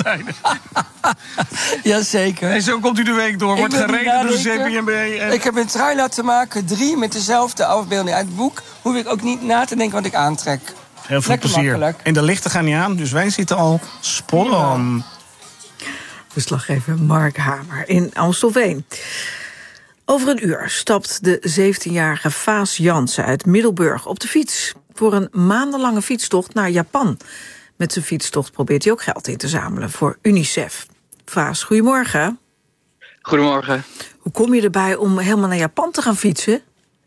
rijden. Jazeker. En zo komt u de week door. Wordt gereden door de ZPMB. Ik heb een trui laten maken, 3 met dezelfde afbeelding uit het boek. Hoef ik ook niet na te denken wat ik aantrek. Heel veel Lekker plezier. makkelijk. En de lichten gaan niet aan, dus wij zitten al spot on. Verslaggever Mark Hamer in Amstelveen. Over een uur stapt de 17-jarige Vaas Jansen uit Middelburg op de fiets voor een maandenlange fietstocht naar Japan. Met zijn fietstocht probeert hij ook geld in te zamelen voor UNICEF. Vaas, goedemorgen. Goedemorgen. Hoe kom je erbij om helemaal naar Japan te gaan fietsen?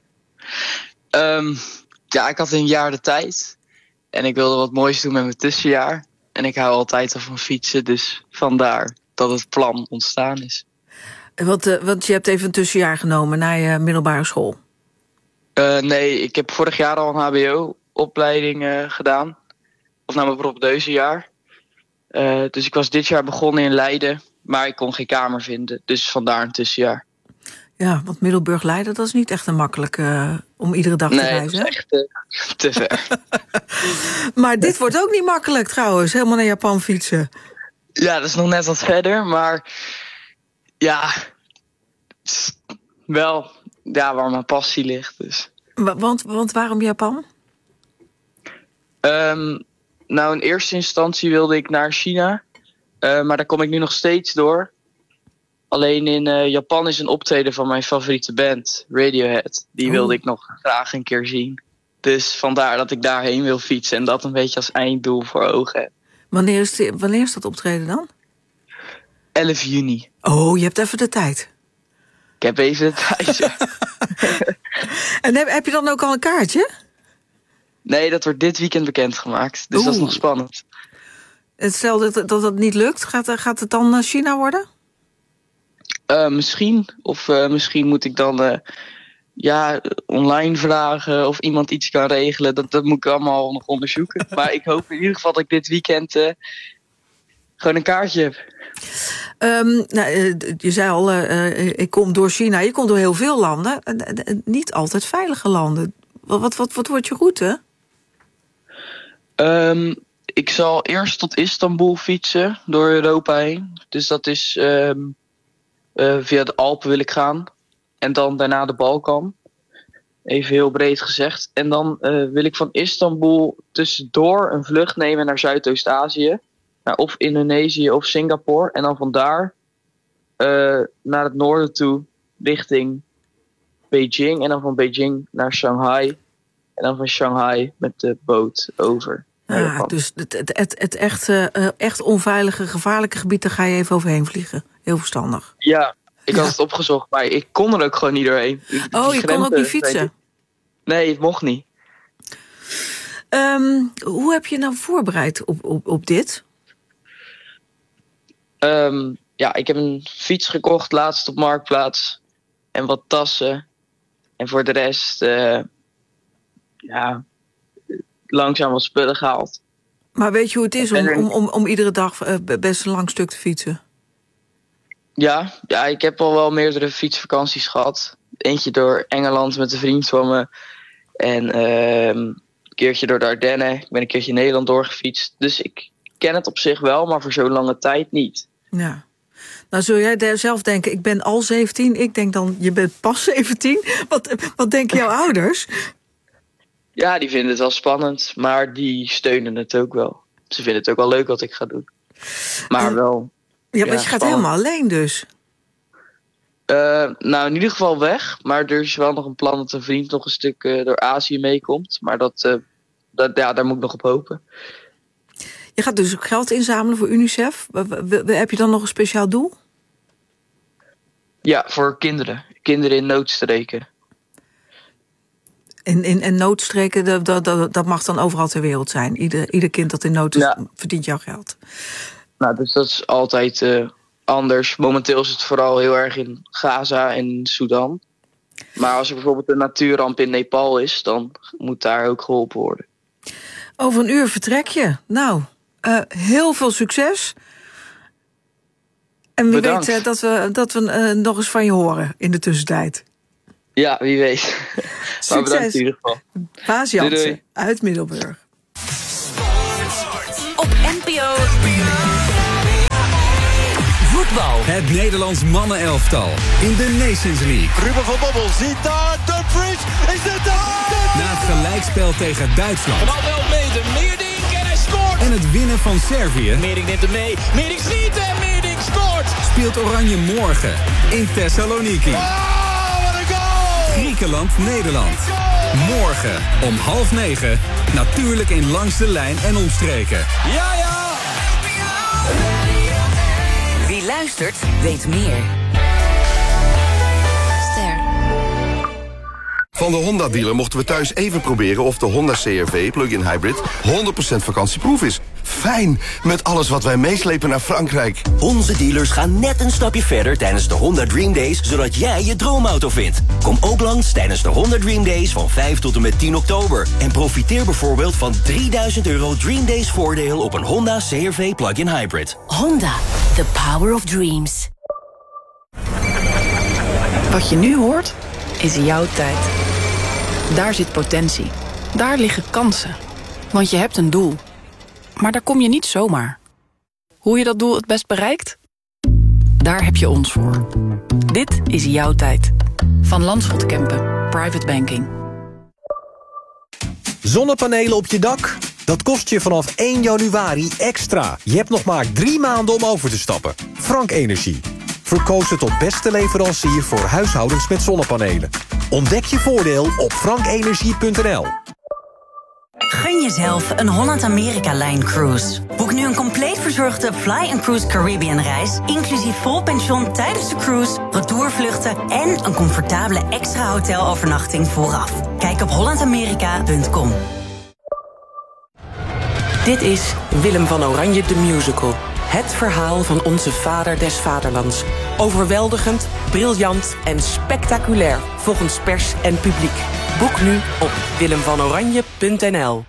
Ja, ik had een jaar de tijd. En ik wilde wat moois doen met mijn tussenjaar. En ik hou altijd al van fietsen, dus vandaar dat het plan ontstaan is. Want je hebt even een tussenjaar genomen na je middelbare school. Nee, ik heb vorig jaar al een hbo-opleiding gedaan. Of nou, mijn propedeuse-jaar. Dus ik was dit jaar begonnen in Leiden, maar ik kon geen kamer vinden. Dus vandaar een tussenjaar. Ja, want Middelburg-Leiden, dat is niet echt een makkelijke om iedere dag te reizen. Nee, dat is echt te ver. Maar dit wordt ook niet makkelijk trouwens, helemaal naar Japan fietsen. Ja, dat is nog net wat verder, maar ja, wel waar mijn passie ligt. Dus. Want waarom Japan? Nou, in eerste instantie wilde ik naar China, maar daar kom ik nu nog steeds door. Alleen in Japan is een optreden van mijn favoriete band, Radiohead. Die wilde ik nog graag een keer zien. Dus vandaar dat ik daarheen wil fietsen en dat een beetje als einddoel voor ogen heb. Wanneer is dat optreden dan? 11 juni. Oh, je hebt even de tijd. Ik heb even de tijd, ja. En heb je dan ook al een kaartje? Nee, dat wordt dit weekend bekendgemaakt. Dus dat is nog spannend. En stel dat het niet lukt, gaat het dan China worden? Misschien. Of misschien moet ik dan online vragen of iemand iets kan regelen. Dat moet ik allemaal nog onderzoeken. Maar ik hoop in ieder geval dat ik dit weekend gewoon een kaartje heb. Je zei al, ik kom door China. Je komt door heel veel landen. Niet altijd veilige landen. Wat wordt je route? Ik zal eerst tot Istanbul fietsen, door Europa heen. Dus dat is via de Alpen wil ik gaan. En dan daarna de Balkan. Even heel breed gezegd. En dan wil ik van Istanbul tussendoor een vlucht nemen naar Zuidoost-Azië. Of Indonesië of Singapore. En dan vandaar naar het noorden toe, richting Beijing. En dan van Beijing naar Shanghai. En dan van Shanghai met de boot over. Dus het echt onveilige, gevaarlijke gebied, daar ga je even overheen vliegen. Heel verstandig. Ja, ik had het opgezocht, maar ik kon er ook gewoon niet doorheen. Je kon ook niet fietsen? Nee, het mocht niet. Hoe heb je nou voorbereid op dit? Ik heb een fiets gekocht laatst op Marktplaats. En wat tassen. En voor de rest, langzaam wat spullen gehaald. Maar weet je hoe het is om iedere dag best een lang stuk te fietsen? Ja, ik heb al wel meerdere fietsvakanties gehad. Eentje door Engeland met een vriend van me. En een keertje door de Ardennen. Ik ben een keertje in Nederland doorgefietst. Dus ik ken het op zich wel, maar voor zo'n lange tijd niet. Ja. Nou, zul jij daar zelf denken, ik ben al 17. Ik denk dan, je bent pas 17. Wat denken jouw ouders? Ja, die vinden het wel spannend, maar die steunen het ook wel. Ze vinden het ook wel leuk wat ik ga doen. Maar wel... Ja, maar je gaat helemaal alleen dus. In ieder geval weg. Maar er is wel nog een plan dat een vriend nog een stuk door Azië meekomt. Maar daar moet ik nog op hopen. Je gaat dus ook geld inzamelen voor UNICEF. Heb je dan nog een speciaal doel? Ja, voor kinderen. Kinderen in noodstreken. In noodstreken, dat mag dan overal ter wereld zijn. Ieder kind dat in nood is, verdient jouw geld. Nou, dus dat is altijd anders. Momenteel is het vooral heel erg in Gaza en Sudan. Maar als er bijvoorbeeld een natuurramp in Nepal is, dan moet daar ook geholpen worden. Over een uur vertrek je. Nou, heel veel succes. En wie Bedankt. weet dat we nog eens van je horen in de tussentijd. Ja, wie weet. Succes. Maar bedankt in ieder geval. Vaas Jansen Doei. uit Middelburg. Op NPO Voetbal. Het Nederlands mannenelftal in de Nations League. Ruben van Bommel ziet daar Dumfries. Is dit daar? Na het gelijkspel tegen Duitsland. Bal wel meter, Meerdink en hij scoort. En het winnen van Servië. Meerdink neemt hem mee, Meerdink schiet en Meerdink scoort. Speelt Oranje morgen in Thessaloniki. Oh, wat een goal! Griekenland-Nederland. Morgen om 20:30. Natuurlijk in Langs de Lijn en omstreken. Ja, ja. Wie luistert, weet meer. Ster. Van de Honda-dealer mochten we thuis even proberen of de Honda CR-V plug-in hybrid 100% vakantieproof is. Fijn, met alles wat wij meeslepen naar Frankrijk. Onze dealers gaan net een stapje verder tijdens de Honda Dream Days, zodat jij je droomauto vindt. Kom ook langs tijdens de Honda Dream Days van 5 tot en met 10 oktober. En profiteer bijvoorbeeld van €3000 Dream Days voordeel op een Honda CR-V plug-in hybrid. Honda, the power of dreams. Wat je nu hoort, is jouw tijd. Daar zit potentie. Daar liggen kansen. Want je hebt een doel. Maar daar kom je niet zomaar. Hoe je dat doel het best bereikt? Daar heb je ons voor. Dit is jouw tijd. Van Landschot Kempen. Private Banking. Zonnepanelen op je dak? Dat kost je vanaf 1 januari extra. Je hebt nog maar 3 maanden om over te stappen. Frank Energie. Verkozen tot beste leverancier voor huishoudens met zonnepanelen. Ontdek je voordeel op frankenergie.nl. Gun jezelf een Holland-Amerika-Line cruise. Boek nu een compleet verzorgde Fly & Cruise Caribbean reis, inclusief vol pension tijdens de cruise, retourvluchten en een comfortabele extra hotelovernachting vooraf. Kijk op hollandamerika.com. Dit is Willem van Oranje de Musical. Het verhaal van onze vader des vaderlands. Overweldigend, briljant en spectaculair volgens pers en publiek. Boek nu op willemvanoranje.nl.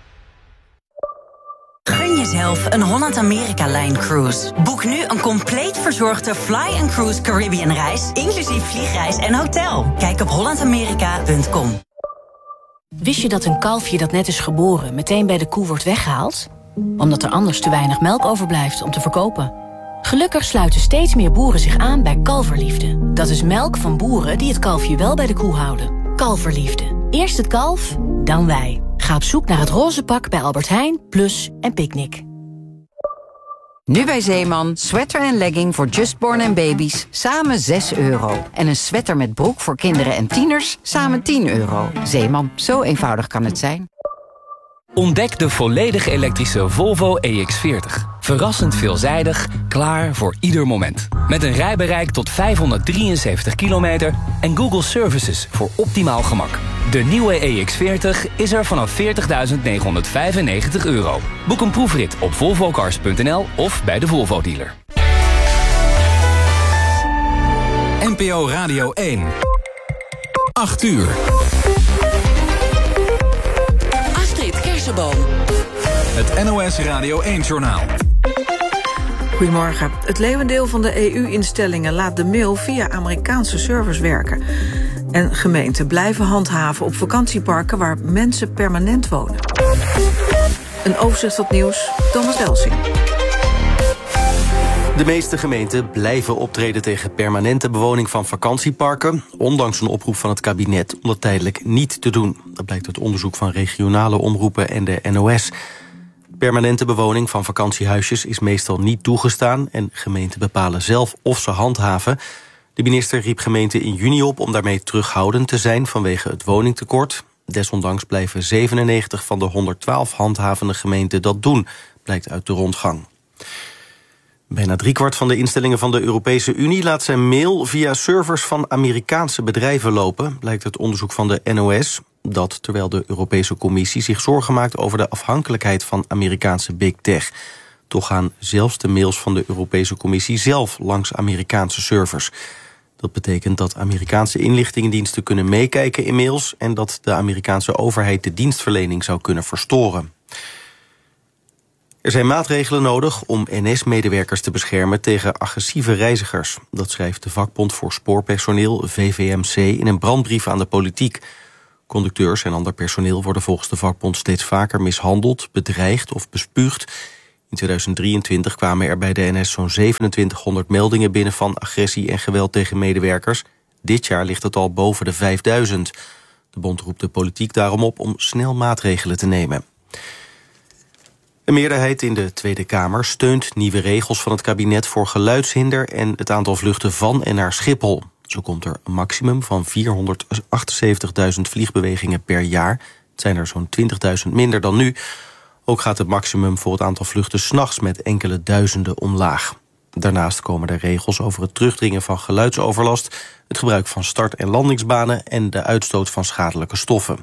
Gun jezelf een Holland-Amerika-Line cruise. Boek nu een compleet verzorgde Fly & Cruise Caribbean reis, inclusief vliegreis en hotel. Kijk op hollandamerika.com. Wist je dat een kalfje dat net is geboren meteen bij de koe wordt weggehaald? Omdat er anders te weinig melk overblijft om te verkopen. Gelukkig sluiten steeds meer boeren zich aan bij Kalverliefde. Dat is melk van boeren die het kalfje wel bij de koe houden. Kalverliefde. Eerst het kalf, dan wij. Ga op zoek naar het roze pak bij Albert Heijn, Plus en Picnic. Nu bij Zeeman, sweater en legging voor Justborn en baby's, samen €6. En een sweater met broek voor kinderen en tieners, samen €10. Zeeman, zo eenvoudig kan het zijn. Ontdek de volledig elektrische Volvo EX40. Verrassend veelzijdig, klaar voor ieder moment. Met een rijbereik tot 573 kilometer en Google Services voor optimaal gemak. De nieuwe EX40 is er vanaf €40.995. Boek een proefrit op volvocars.nl of bij de Volvo dealer. NPO Radio 1. 8 uur. Het NOS Radio 1-journaal. Goedemorgen. Het leeuwendeel van de EU-instellingen laat de mail via Amerikaanse servers werken. En gemeenten blijven handhaven op vakantieparken waar mensen permanent wonen. Een overzicht tot nieuws, Thomas Delsing. De meeste gemeenten blijven optreden tegen permanente bewoning van vakantieparken, ondanks een oproep van het kabinet om dat tijdelijk niet te doen. Dat blijkt uit onderzoek van regionale omroepen en de NOS. Permanente bewoning van vakantiehuisjes is meestal niet toegestaan en gemeenten bepalen zelf of ze handhaven. De minister riep gemeenten in juni op om daarmee terughoudend te zijn vanwege het woningtekort. Desondanks blijven 97 van de 112 handhavende gemeenten dat doen, blijkt uit de rondgang. Bijna 3/4 van de instellingen van de Europese Unie laat zijn mail via servers van Amerikaanse bedrijven lopen, blijkt uit onderzoek van de NOS. Dat terwijl de Europese Commissie zich zorgen maakt over de afhankelijkheid van Amerikaanse big tech. Toch gaan zelfs de mails van de Europese Commissie zelf langs Amerikaanse servers. Dat betekent dat Amerikaanse inlichtingendiensten kunnen meekijken in mails en dat de Amerikaanse overheid de dienstverlening zou kunnen verstoren. Er zijn maatregelen nodig om NS-medewerkers te beschermen tegen agressieve reizigers. Dat schrijft de vakbond voor spoorpersoneel, VVMC, in een brandbrief aan de politiek. Conducteurs en ander personeel worden volgens de vakbond steeds vaker mishandeld, bedreigd of bespuugd. In 2023 kwamen er bij de NS zo'n 2700 meldingen binnen van agressie en geweld tegen medewerkers. Dit jaar ligt het al boven de 5000. De bond roept de politiek daarom op om snel maatregelen te nemen. De meerderheid in de Tweede Kamer steunt nieuwe regels van het kabinet voor geluidshinder en het aantal vluchten van en naar Schiphol. Zo komt er een maximum van 478.000 vliegbewegingen per jaar. Het zijn er zo'n 20.000 minder dan nu. Ook gaat het maximum voor het aantal vluchten 's nachts met enkele duizenden omlaag. Daarnaast komen er regels over het terugdringen van geluidsoverlast, het gebruik van start- en landingsbanen en de uitstoot van schadelijke stoffen.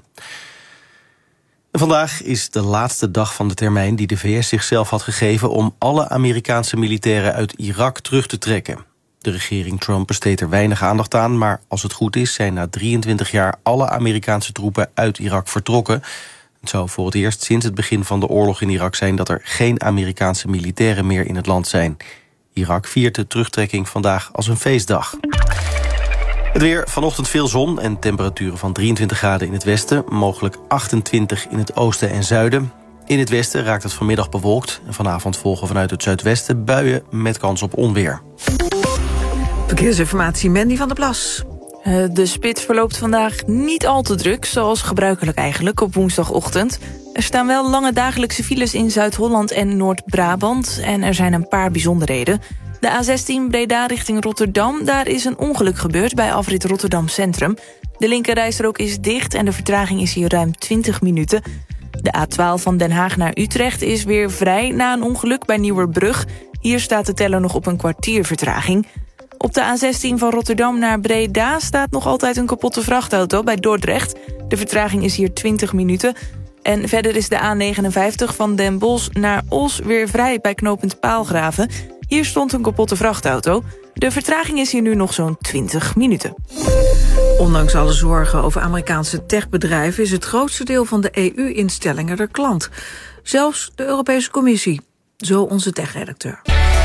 En vandaag is de laatste dag van de termijn die de VS zichzelf had gegeven om alle Amerikaanse militairen uit Irak terug te trekken. De regering Trump besteedt er weinig aandacht aan, maar als het goed is zijn na 23 jaar alle Amerikaanse troepen uit Irak vertrokken. Het zou voor het eerst sinds het begin van de oorlog in Irak zijn dat er geen Amerikaanse militairen meer in het land zijn. Irak viert de terugtrekking vandaag als een feestdag. Het weer, vanochtend veel zon en temperaturen van 23 graden in het westen, mogelijk 28 in het oosten en zuiden. In het westen raakt het vanmiddag bewolkt en vanavond volgen vanuit het zuidwesten buien met kans op onweer. Verkeersinformatie, Mandy van der Plas. De spits verloopt vandaag niet al te druk, zoals gebruikelijk eigenlijk op woensdagochtend. Er staan wel lange dagelijkse files in Zuid-Holland en Noord-Brabant en er zijn een paar bijzonderheden. De A16 Breda richting Rotterdam, daar is een ongeluk gebeurd bij afrit Rotterdam Centrum. De linkerrijstrook is dicht en de vertraging is hier ruim 20 minuten. De A12 van Den Haag naar Utrecht is weer vrij na een ongeluk bij Nieuwerbrug. Hier staat de teller nog op een kwartier vertraging. Op de A16 van Rotterdam naar Breda staat nog altijd een kapotte vrachtauto bij Dordrecht. De vertraging is hier 20 minuten. En verder is de A59 van Den Bosch naar Os weer vrij bij knooppunt Paalgraven. Hier stond een kapotte vrachtauto. De vertraging is hier nu nog zo'n 20 minuten. Ondanks alle zorgen over Amerikaanse techbedrijven is het grootste deel van de EU-instellingen er klant. Zelfs de Europese Commissie. Zo onze tech-redacteur.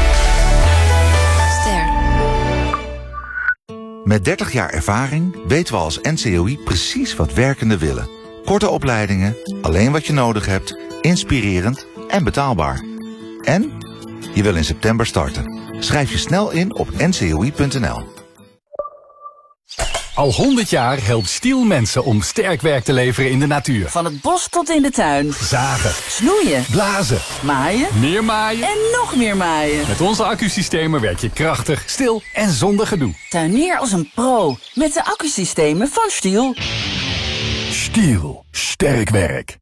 Met 30 jaar ervaring weten we als NCOI precies wat werkenden willen. Korte opleidingen, alleen wat je nodig hebt, inspirerend en betaalbaar. En je wil in september starten. Schrijf je snel in op ncoi.nl. Al 100 jaar helpt Stiel mensen om sterk werk te leveren in de natuur. Van het bos tot in de tuin. Zagen. Snoeien. Blazen. Maaien. Meer maaien. En nog meer maaien. Met onze accusystemen werk je krachtig, stil en zonder gedoe. Tuinier als een pro met de accusystemen van Stiel. Stiel. Sterk werk.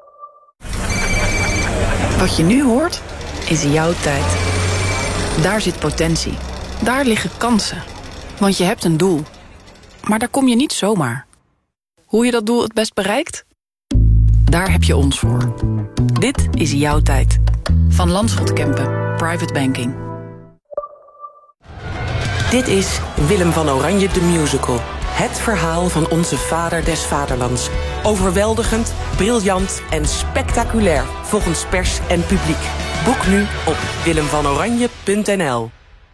Wat je nu hoort, is jouw tijd. Daar zit potentie. Daar liggen kansen. Want je hebt een doel. Maar daar kom je niet zomaar. Hoe je dat doel het best bereikt? Daar heb je ons voor. Dit is jouw tijd. Van Landschot Kempen. Private Banking. Dit is Willem van Oranje de Musical. Het verhaal van onze vader des vaderlands. Overweldigend, briljant en spectaculair. Volgens pers en publiek. Boek nu op willemvanoranje.nl.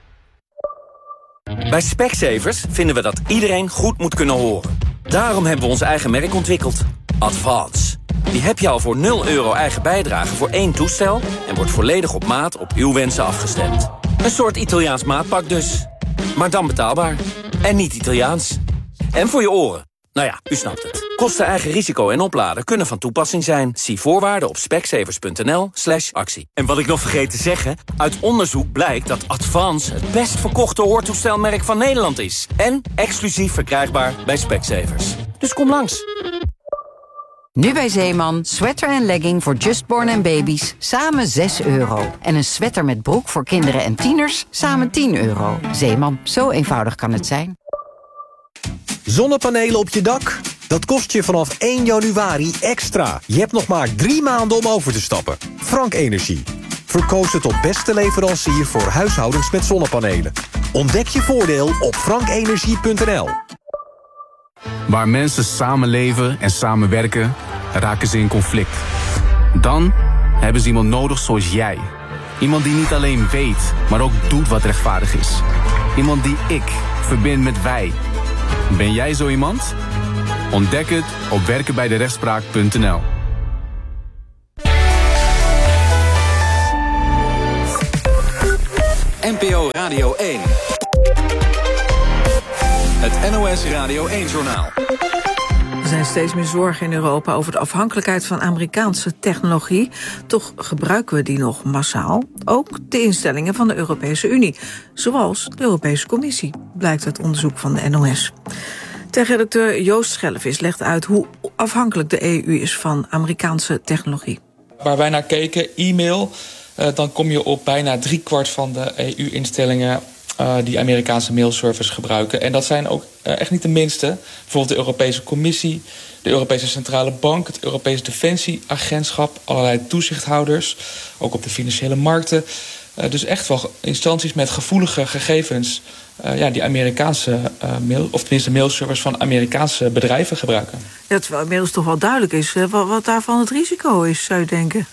Bij Specsavers vinden we dat iedereen goed moet kunnen horen. Daarom hebben we ons eigen merk ontwikkeld. Advance. Die heb je al voor €0 eigen bijdrage voor 1 toestel... en wordt volledig op maat op uw wensen afgestemd. Een soort Italiaans maatpak dus. Maar dan betaalbaar. En niet Italiaans. En voor je oren. Nou ja, u snapt het. Kosten, eigen risico en opladen kunnen van toepassing zijn. Zie voorwaarden op specsavers.nl/actie. En wat ik nog vergeet te zeggen... uit onderzoek blijkt dat Advance het best verkochte hoortoestelmerk van Nederland is. En exclusief verkrijgbaar bij Specsavers. Dus kom langs. Nu bij Zeeman, sweater en legging voor Justborn en baby's, samen €6. En een sweater met broek voor kinderen en tieners, samen €10. Zeeman, zo eenvoudig kan het zijn. Zonnepanelen op je dak? Dat kost je vanaf 1 januari extra. Je hebt nog maar 3 maanden om over te stappen. Frank Energie. Verkozen tot beste leverancier voor huishoudens met zonnepanelen. Ontdek je voordeel op frankenergie.nl. Waar mensen samenleven en samenwerken, raken ze in conflict. Dan hebben ze iemand nodig zoals jij. Iemand die niet alleen weet, maar ook doet wat rechtvaardig is. Iemand die ik verbind met wij. Ben jij zo iemand? Ontdek het op werkenbijderechtspraak.nl. NPO Radio 1. Het NOS Radio 1-journaal. Er zijn steeds meer zorgen in Europa over de afhankelijkheid van Amerikaanse technologie. Toch gebruiken we die nog massaal. Ook de instellingen van de Europese Unie. Zoals de Europese Commissie, blijkt uit onderzoek van de NOS. Tech-redacteur Joost Schellevis legt uit hoe afhankelijk de EU is van Amerikaanse technologie. Waar wij naar keken, e-mail, dan kom je op bijna 3/4 van de EU-instellingen die Amerikaanse mailservice gebruiken. En dat zijn ook echt niet de minste. Bijvoorbeeld de Europese Commissie, de Europese Centrale Bank, het Europese Defensieagentschap, allerlei toezichthouders, ook op de financiële markten. Dus echt wel instanties met gevoelige gegevens die Amerikaanse mail, of tenminste mailservice van Amerikaanse bedrijven gebruiken. Ja, terwijl inmiddels toch wel duidelijk is wat daarvan het risico is, zou je denken.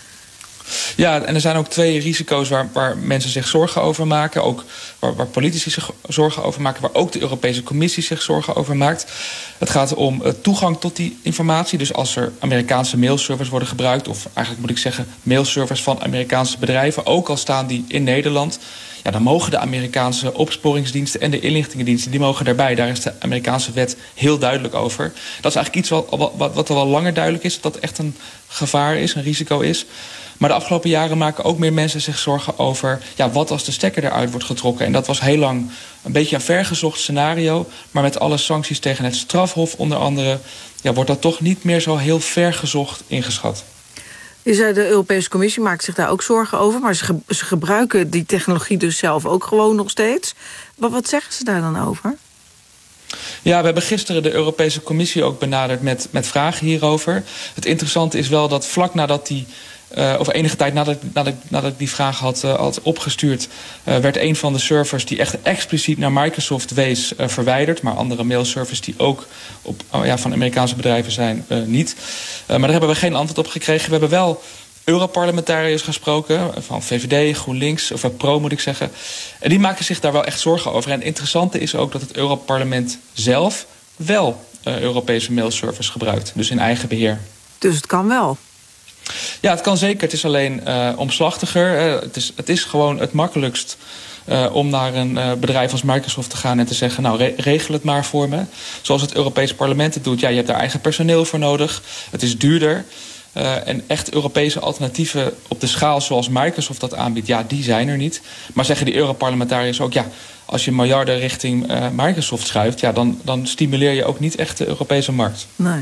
Ja, en er zijn ook 2 risico's waar mensen zich zorgen over maken. Ook waar politici zich zorgen over maken. Waar ook de Europese Commissie zich zorgen over maakt. Het gaat om toegang tot die informatie. Dus als er Amerikaanse mailservers worden gebruikt, of eigenlijk moet ik zeggen mailservers van Amerikaanse bedrijven, ook al staan die in Nederland, ja, dan mogen de Amerikaanse opsporingsdiensten en de inlichtingendiensten, die mogen daarbij. Daar is de Amerikaanse wet heel duidelijk over. Dat is eigenlijk iets wat al wel langer duidelijk is, dat echt een gevaar is, een risico is. Maar de afgelopen jaren maken ook meer mensen zich zorgen over, ja, wat als de stekker eruit wordt getrokken. En dat was heel lang een beetje een vergezocht scenario. Maar met alle sancties tegen het strafhof onder andere, ja, wordt dat toch niet meer zo heel vergezocht ingeschat. Je zei, de Europese Commissie maakt zich daar ook zorgen over, maar ze gebruiken die technologie dus zelf ook gewoon nog steeds. Maar wat zeggen ze daar dan over? Ja, we hebben gisteren de Europese Commissie ook benaderd met vragen hierover. Het interessante is wel dat vlak nadat die, of enige tijd nadat ik die vraag had opgestuurd, werd een van de servers die echt expliciet naar Microsoft wees verwijderd. Maar andere mailservers die ook van Amerikaanse bedrijven zijn, niet. Maar daar hebben we geen antwoord op gekregen. We hebben wel Europarlementariërs gesproken, van VVD, GroenLinks, of Pro moet ik zeggen. En die maken zich daar wel echt zorgen over. En het interessante is ook dat het Europarlement zelf wel Europese mailservers gebruikt. Dus in eigen beheer. Dus het kan wel? Ja, het kan zeker. Het is alleen omslachtiger. Het is gewoon het makkelijkst om naar een bedrijf als Microsoft te gaan en te zeggen, nou, regel het maar voor me. Zoals het Europees Parlement het doet. Ja, je hebt daar eigen personeel voor nodig. Het is duurder. En echt Europese alternatieven op de schaal zoals Microsoft dat aanbiedt, ja, die zijn er niet. Maar zeggen die Europarlementariërs ook, ja, als je miljarden richting Microsoft schuift, ja, dan stimuleer je ook niet echt de Europese markt. Nee.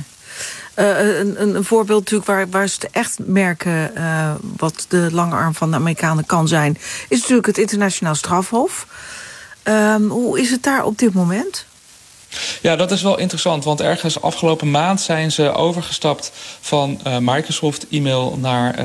Een voorbeeld natuurlijk waar ze echt merken wat de lange arm van de Amerikanen kan zijn, is natuurlijk het internationaal strafhof. Hoe is het daar op dit moment? Ja, dat is wel interessant, want ergens afgelopen maand zijn ze overgestapt van Microsoft e-mail naar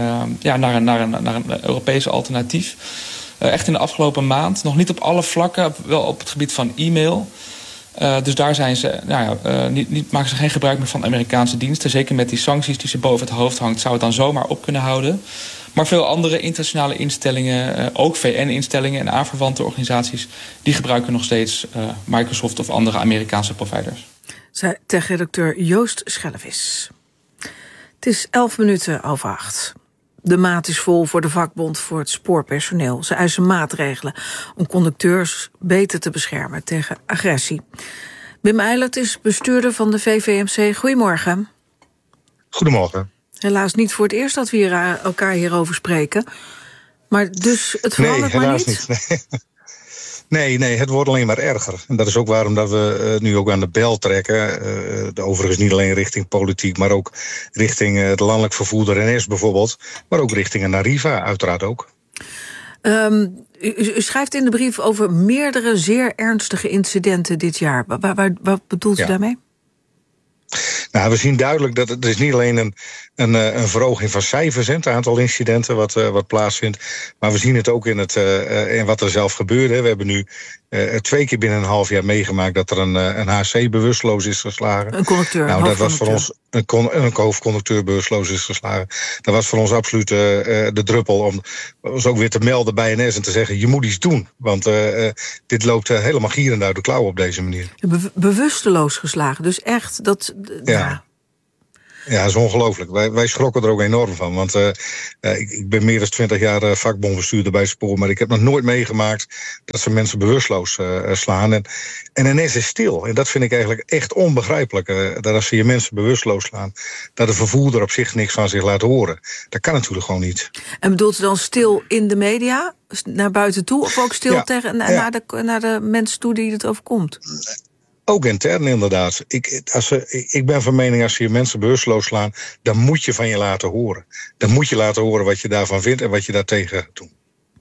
een Europese alternatief. Echt in de afgelopen maand. Nog niet op alle vlakken, wel op het gebied van e-mail. Dus daar zijn ze, maken ze geen gebruik meer van Amerikaanse diensten. Zeker met die sancties die ze boven het hoofd hangt, zou het dan zomaar op kunnen houden. Maar veel andere internationale instellingen, ook VN-instellingen en aanverwante organisaties, die gebruiken nog steeds Microsoft of andere Amerikaanse providers. Zei tech-redacteur Joost Schellevis. Het is 7:11. De maat is vol voor de vakbond voor het spoorpersoneel. Ze eisen maatregelen om conducteurs beter te beschermen tegen agressie. Wim Eilert is bestuurder van de VVMC. Goedemorgen. Goedemorgen. Helaas niet voor het eerst dat we elkaar hierover spreken. Maar dus het verandert maar niet? Nee, het wordt alleen maar erger. En dat is ook waarom dat we nu ook aan de bel trekken. Overigens niet alleen richting politiek, maar ook richting het landelijk vervoer, de NS bijvoorbeeld. Maar ook richting Arriva, uiteraard ook. U schrijft in de brief over meerdere zeer ernstige incidenten dit jaar. Wat bedoelt u daarmee? Nou, we zien duidelijk dat het is niet alleen een verhoging van cijfers, het aantal incidenten wat plaatsvindt, maar we zien het ook in wat er zelf gebeurde. We hebben nu 2 keer binnen een half jaar meegemaakt dat er een HC bewusteloos is geslagen. Een conducteur. Nou, dat was voor ons een hoofdconducteur bewusteloos is geslagen. Dat was voor ons absoluut de druppel om ons ook weer te melden bij NS en te zeggen, je moet iets doen. Want dit loopt helemaal gierend uit de klauw op deze manier. Bewusteloos geslagen, dus echt dat. Ja. Ja, dat is ongelooflijk. Wij schrokken er ook enorm van. Want ik ben meer dan 20 jaar vakbondbestuurder bij Spoor, maar ik heb nog nooit meegemaakt dat ze mensen bewusteloos slaan. En NS is stil. En dat vind ik eigenlijk echt onbegrijpelijk. Dat als ze je mensen bewusteloos slaan, dat de vervoerder op zich niks van zich laat horen. Dat kan natuurlijk gewoon niet. En bedoelt u dan stil in de media, naar buiten toe, of ook stil naar de mensen toe die het overkomt? Ook intern inderdaad. Ik ben van mening, als je mensen bewusteloos slaan, dan moet je van je laten horen. Dan moet je laten horen wat je daarvan vindt en wat je daartegen gaat doen.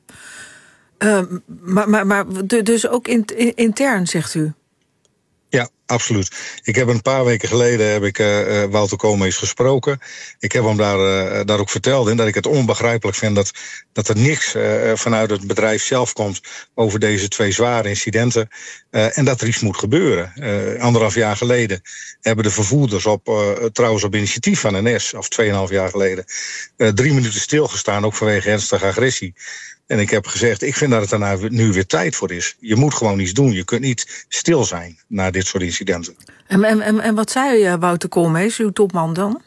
Maar dus ook intern, zegt u? Ja, absoluut. Ik heb een paar weken geleden Wouter Koolmees gesproken. Ik heb hem daar ook verteld in dat ik het onbegrijpelijk vind dat er niks vanuit het bedrijf zelf komt over deze 2 zware incidenten. En dat er iets moet gebeuren. 1,5 jaar geleden hebben de vervoerders trouwens op initiatief van NS, of 2,5 jaar geleden, 3 minuten stilgestaan, ook vanwege ernstige agressie. En ik heb gezegd, ik vind dat het er nu weer tijd voor is. Je moet gewoon iets doen. Je kunt niet stil zijn na dit soort incidenten. En wat zei Wouter Koolmees, uw topman dan?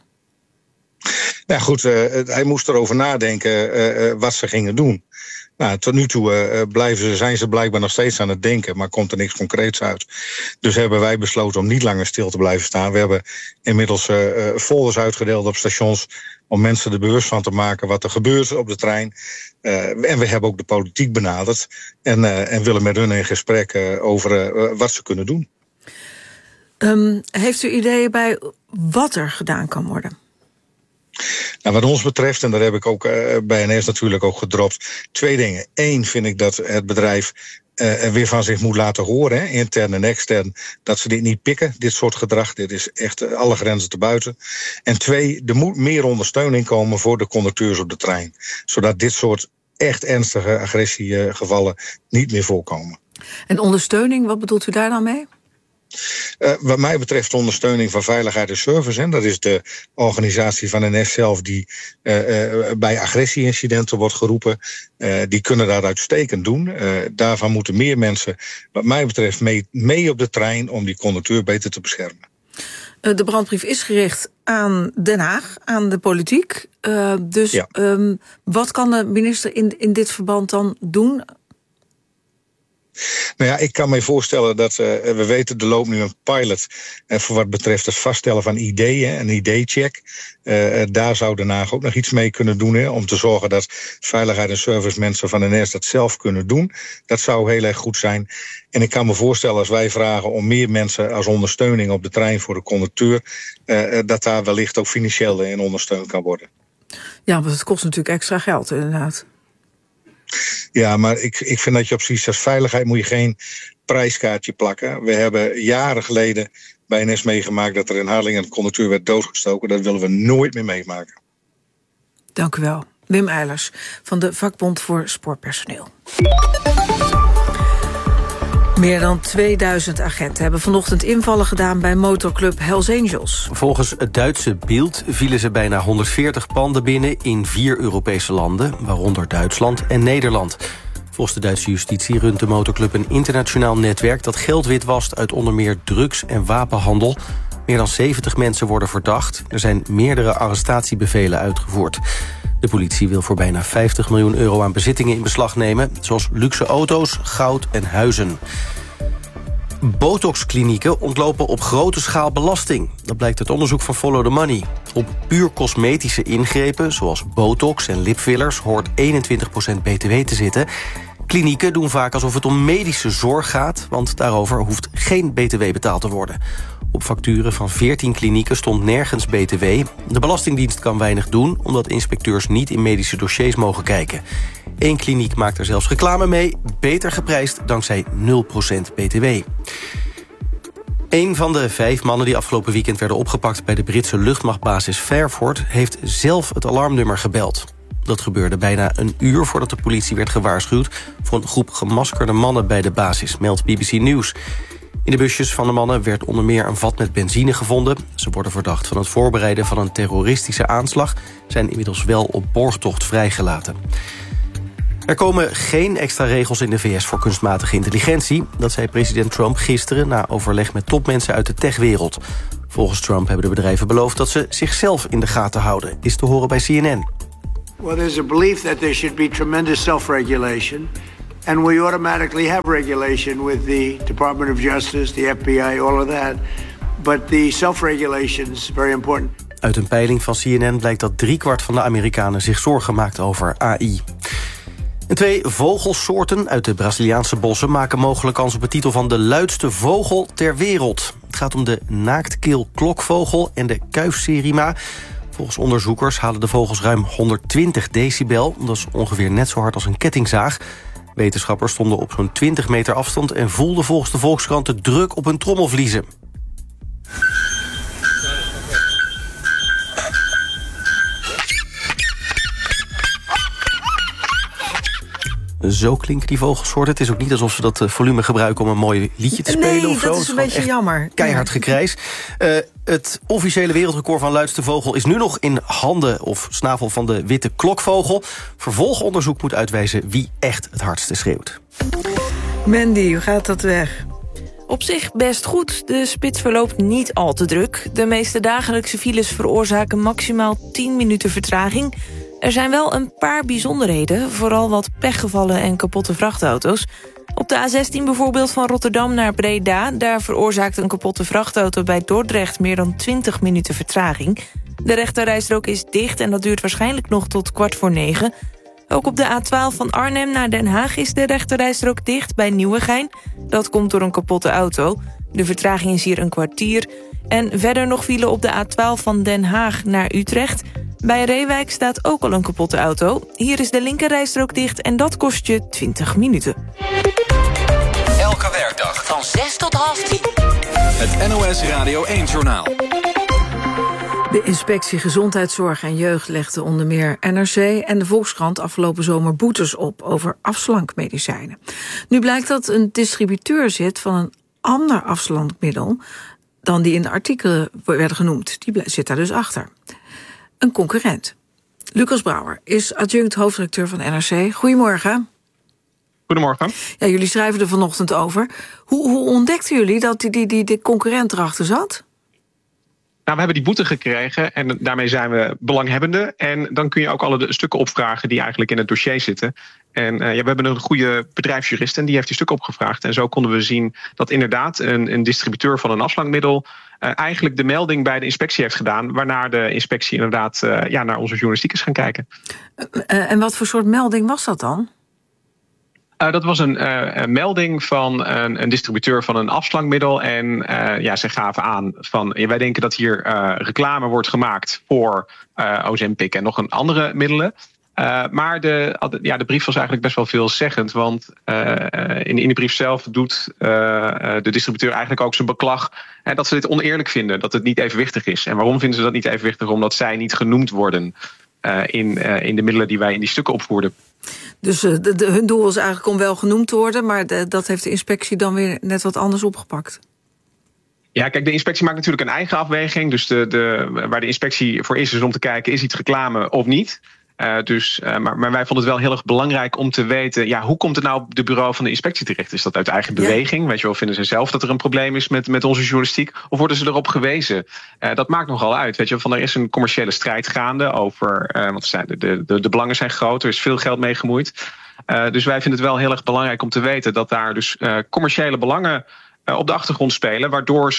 Nou goed, hij moest erover nadenken wat ze gingen doen. Nou, tot nu toe zijn ze blijkbaar nog steeds aan het denken, maar komt er niks concreets uit. Dus hebben wij besloten om niet langer stil te blijven staan. We hebben inmiddels folders uitgedeeld op stations om mensen er bewust van te maken wat er gebeurt op de trein. En we hebben ook de politiek benaderd en willen met hun in gesprek over wat ze kunnen doen. Heeft u ideeën bij wat er gedaan kan worden? Nou, wat ons betreft, en daar heb ik ook bij NS natuurlijk ook gedropt, 2 dingen. 1, vind ik dat het bedrijf weer van zich moet laten horen, hè, intern en extern, dat ze dit niet pikken, dit soort gedrag. Dit is echt alle grenzen te buiten. En 2, er moet meer ondersteuning komen voor de conducteurs op de trein, zodat dit soort echt ernstige agressiegevallen niet meer voorkomen. En ondersteuning, wat bedoelt u daar dan mee? Wat mij betreft ondersteuning van Veiligheid en Service. En dat is de organisatie van NS zelf die bij agressieincidenten wordt geroepen. Die kunnen dat uitstekend doen. Daarvan moeten meer mensen, wat mij betreft, mee op de trein om die conducteur beter te beschermen. De brandbrief is gericht aan Den Haag, aan de politiek. Wat kan de minister in dit verband dan doen? Nou ja, ik kan me voorstellen dat we weten, er loopt nu een pilot voor wat betreft het vaststellen van ideeën, een ideecheck. Daar zou Den Haag ook nog iets mee kunnen doen, om te zorgen dat Veiligheid en Service mensen van NS dat zelf kunnen doen. Dat zou heel erg goed zijn. En ik kan me voorstellen, als wij vragen om meer mensen als ondersteuning op de trein voor de conducteur, dat daar wellicht ook financieel in ondersteund kan worden. Ja, want het kost natuurlijk extra geld, inderdaad. Ja, maar ik vind dat je op zoiets veiligheid moet je geen prijskaartje plakken. We hebben jaren geleden bij NS meegemaakt dat er in Harlingen een conducteur werd doodgestoken. Dat willen we nooit meer meemaken. Dank u wel. Wim Eilers van de Vakbond voor Spoorpersoneel. Meer dan 2000 agenten hebben vanochtend invallen gedaan bij motorclub Hells Angels. Volgens het Duitse Bild vielen ze bijna 140 panden binnen in 4 Europese landen, waaronder Duitsland en Nederland. Volgens de Duitse justitie runt de motorclub een internationaal netwerk dat geld witwast uit onder meer drugs- en wapenhandel. Meer dan 70 mensen worden verdacht. Er zijn meerdere arrestatiebevelen uitgevoerd. De politie wil voor bijna 50 miljoen euro aan bezittingen in beslag nemen, zoals luxe auto's, goud en huizen. Botox-klinieken ontlopen op grote schaal belasting. Dat blijkt uit onderzoek van Follow the Money. Op puur cosmetische ingrepen, zoals botox en lipfillers, hoort 21% btw te zitten. Klinieken doen vaak alsof het om medische zorg gaat, want daarover hoeft geen btw betaald te worden. Op facturen van 14 klinieken stond nergens btw. De Belastingdienst kan weinig doen, omdat inspecteurs niet in medische dossiers mogen kijken. 1 kliniek maakt er zelfs reclame mee, beter geprijsd dankzij 0% btw. Een van de 5 mannen die afgelopen weekend werden opgepakt bij de Britse luchtmachtbasis Fairford heeft zelf het alarmnummer gebeld. Dat gebeurde bijna een uur voordat de politie werd gewaarschuwd voor een groep gemaskerde mannen bij de basis, meldt BBC News. In de busjes van de mannen werd onder meer een vat met benzine gevonden. Ze worden verdacht van het voorbereiden van een terroristische aanslag, zijn inmiddels wel op borgtocht vrijgelaten. Er komen geen extra regels in de VS voor kunstmatige intelligentie. Dat zei president Trump gisteren na overleg met topmensen uit de techwereld. Volgens Trump hebben de bedrijven beloofd dat ze zichzelf in de gaten houden. Is te horen bij CNN. Well, there's a belief that there should be tremendous self-regulation. And we automatically have regulation with the Department of Justice, the FBI, all of that. But the self-regulation is very important. Uit een peiling van CNN blijkt dat 3/4 van de Amerikanen zich zorgen maakt over AI. En 2 vogelsoorten uit de Braziliaanse bossen maken mogelijk kans op de titel van de luidste vogel ter wereld. Het gaat om de naaktkeel-klokvogel en de kuifserima. Volgens onderzoekers halen de vogels ruim 120 decibel. Dat is ongeveer net zo hard als een kettingzaag. Wetenschappers stonden op zo'n 20 meter afstand en voelden volgens de Volkskrant de druk op hun trommelvliezen. Zo klinken die vogelsoorten. Het is ook niet alsof ze dat volume gebruiken om een mooi liedje te spelen of zo. Dat is een beetje jammer. Keihard gekrijs. Het officiële wereldrecord van luidste vogel is nu nog in handen of snavel van de witte klokvogel. Vervolgonderzoek moet uitwijzen wie echt het hardste schreeuwt. Mandy, hoe gaat dat weg? Op zich best goed. De spits verloopt niet al te druk. De meeste dagelijkse files veroorzaken maximaal 10 minuten vertraging. Er zijn wel een paar bijzonderheden, vooral wat pechgevallen en kapotte vrachtauto's. Op de A16 bijvoorbeeld van Rotterdam naar Breda, daar veroorzaakt een kapotte vrachtauto bij Dordrecht meer dan 20 minuten vertraging. De rechterrijstrook is dicht en dat duurt waarschijnlijk nog tot 8:45. Ook op de A12 van Arnhem naar Den Haag is de rechterrijstrook dicht bij Nieuwegein. Dat komt door een kapotte auto. De vertraging is hier een kwartier. En verder nog file op de A12 van Den Haag naar Utrecht. Bij Reewijk staat ook al een kapotte auto. Hier is de linkerrijstrook dicht en dat kost je 20 minuten. Elke werkdag van 6 tot 9:30. Het NOS Radio 1-journaal. De Inspectie Gezondheidszorg en Jeugd legde onder meer NRC en de Volkskrant afgelopen zomer boetes op over afslankmedicijnen. Nu blijkt dat een distributeur zit van een ander afslankmiddel dan die in de artikelen werden genoemd. Die zit daar dus achter. Een concurrent. Lucas Brouwer is adjunct hoofdredacteur van NRC. Goedemorgen. Goedemorgen. Ja, jullie schrijven er vanochtend over. Hoe ontdekten jullie dat die concurrent erachter zat? Nou, we hebben die boete gekregen en daarmee zijn we belanghebbende. En dan kun je ook alle de stukken opvragen die eigenlijk in het dossier zitten. En we hebben een goede bedrijfsjurist en die heeft die stukken opgevraagd. En zo konden we zien dat inderdaad een distributeur van een afslankmiddel eigenlijk de melding bij de inspectie heeft gedaan, waarna de inspectie inderdaad naar onze journalistiek is gaan kijken. En wat voor soort melding was dat dan? Dat was een melding van een distributeur van een afslankmiddel. En ze gaven aan van wij denken dat hier reclame wordt gemaakt voor Ozempic en nog een andere middelen. Maar de brief was eigenlijk best wel veelzeggend. Want in de brief zelf doet de distributeur eigenlijk ook zijn beklag dat ze dit oneerlijk vinden. Dat het niet evenwichtig is. En waarom vinden ze dat niet evenwichtig? Omdat zij niet genoemd worden in de middelen die wij in die stukken opvoerden. Dus hun doel was eigenlijk om wel genoemd te worden, maar dat heeft de inspectie dan weer net wat anders opgepakt. Ja, kijk, de inspectie maakt natuurlijk een eigen afweging. Dus waar de inspectie voor is om te kijken, is iets reclame of niet. Maar wij vonden het wel heel erg belangrijk om te weten, hoe komt het nou op de bureau van de inspectie terecht? Is dat uit eigen beweging? Ja. Weet je wel, vinden ze zelf dat er een probleem is met onze journalistiek? Of worden ze erop gewezen? Dat maakt nogal uit. Weet je wel, er is een commerciële strijd gaande over, want de belangen zijn groot, er is veel geld mee gemoeid. Dus wij vinden het wel heel erg belangrijk om te weten dat daar dus commerciële belangen op de achtergrond spelen, waardoor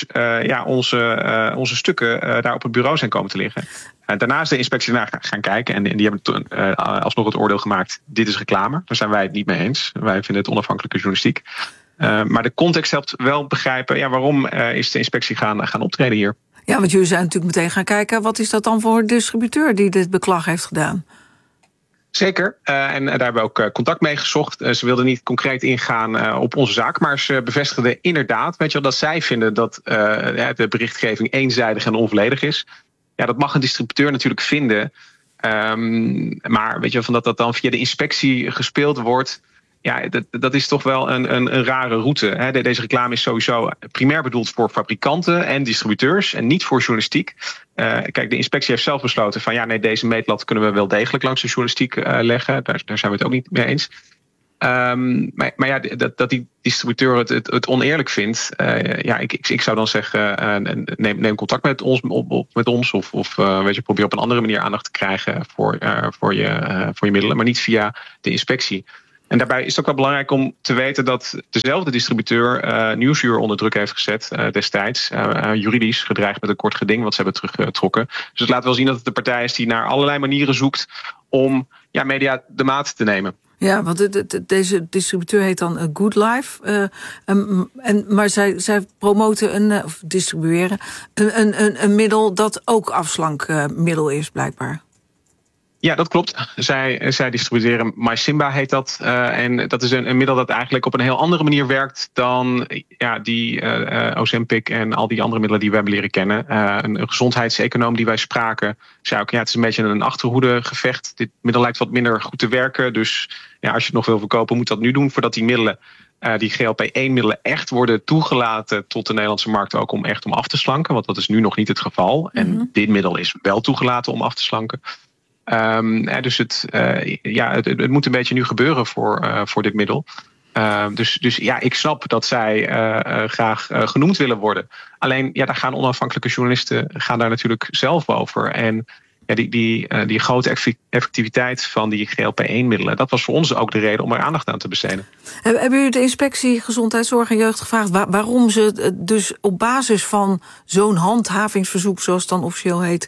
onze stukken daar op het bureau zijn komen te liggen. Daarna is de inspectie naar gaan kijken en die hebben toen alsnog het oordeel gemaakt, dit is reclame. Daar zijn wij het niet mee eens. Wij vinden het onafhankelijke journalistiek. Maar de context helpt wel begrijpen, waarom is de inspectie gaan optreden hier. Ja, want jullie zijn natuurlijk meteen gaan kijken, wat is dat dan voor een distributeur die dit beklag heeft gedaan? Zeker, en daar hebben we ook contact mee gezocht. Ze wilden niet concreet ingaan op onze zaak, maar ze bevestigden inderdaad, dat zij vinden dat de berichtgeving eenzijdig en onvolledig is. Ja, dat mag een distributeur natuurlijk vinden, maar dat dan via de inspectie gespeeld wordt, dat is toch wel een rare route. Hè. Deze reclame is sowieso primair bedoeld voor fabrikanten en distributeurs en niet voor journalistiek. Kijk, de inspectie heeft zelf besloten van deze meetlat kunnen we wel degelijk langs de journalistiek leggen. Daar zijn we het ook niet mee eens. Dat die distributeur het oneerlijk vindt. Ik zou dan zeggen, neem contact met ons of probeer op een andere manier aandacht te krijgen voor je middelen, maar niet via de inspectie. En daarbij is het ook wel belangrijk om te weten dat dezelfde distributeur Nieuwsuur onder druk heeft gezet destijds. Juridisch gedreigd met een kort geding wat ze hebben teruggetrokken. Dus het laat wel zien dat het de partij is die naar allerlei manieren zoekt om media de maat te nemen. Ja, want deze distributeur heet dan Good Life. Maar zij promoten of distribueren een middel dat ook afslankmiddel is, blijkbaar. Ja, dat klopt. Zij distribueren MySimba, heet dat. En dat is een middel dat eigenlijk op een heel andere manier werkt dan die Ozempic en al die andere middelen die we hebben leren kennen. Een gezondheidseconoom die wij spraken zei ook, het is een beetje een achterhoedegevecht. Dit middel lijkt wat minder goed te werken. Dus als je het nog wil verkopen, moet dat nu doen voordat die middelen, die GLP-1-middelen, echt worden toegelaten tot de Nederlandse markt, ook om af te slanken. Want dat is nu nog niet het geval. En dit middel is wel toegelaten om af te slanken. Dus het moet een beetje nu gebeuren voor dit middel. Dus ik snap dat zij graag genoemd willen worden. Alleen, daar gaan onafhankelijke journalisten daar natuurlijk zelf over. En die grote effectiviteit van die GLP-1-middelen, dat was voor ons ook de reden om er aandacht aan te besteden. Hebben jullie de inspectie Gezondheidszorg en Jeugd gevraagd waarom ze dus op basis van zo'n handhavingsverzoek, zoals het dan officieel heet,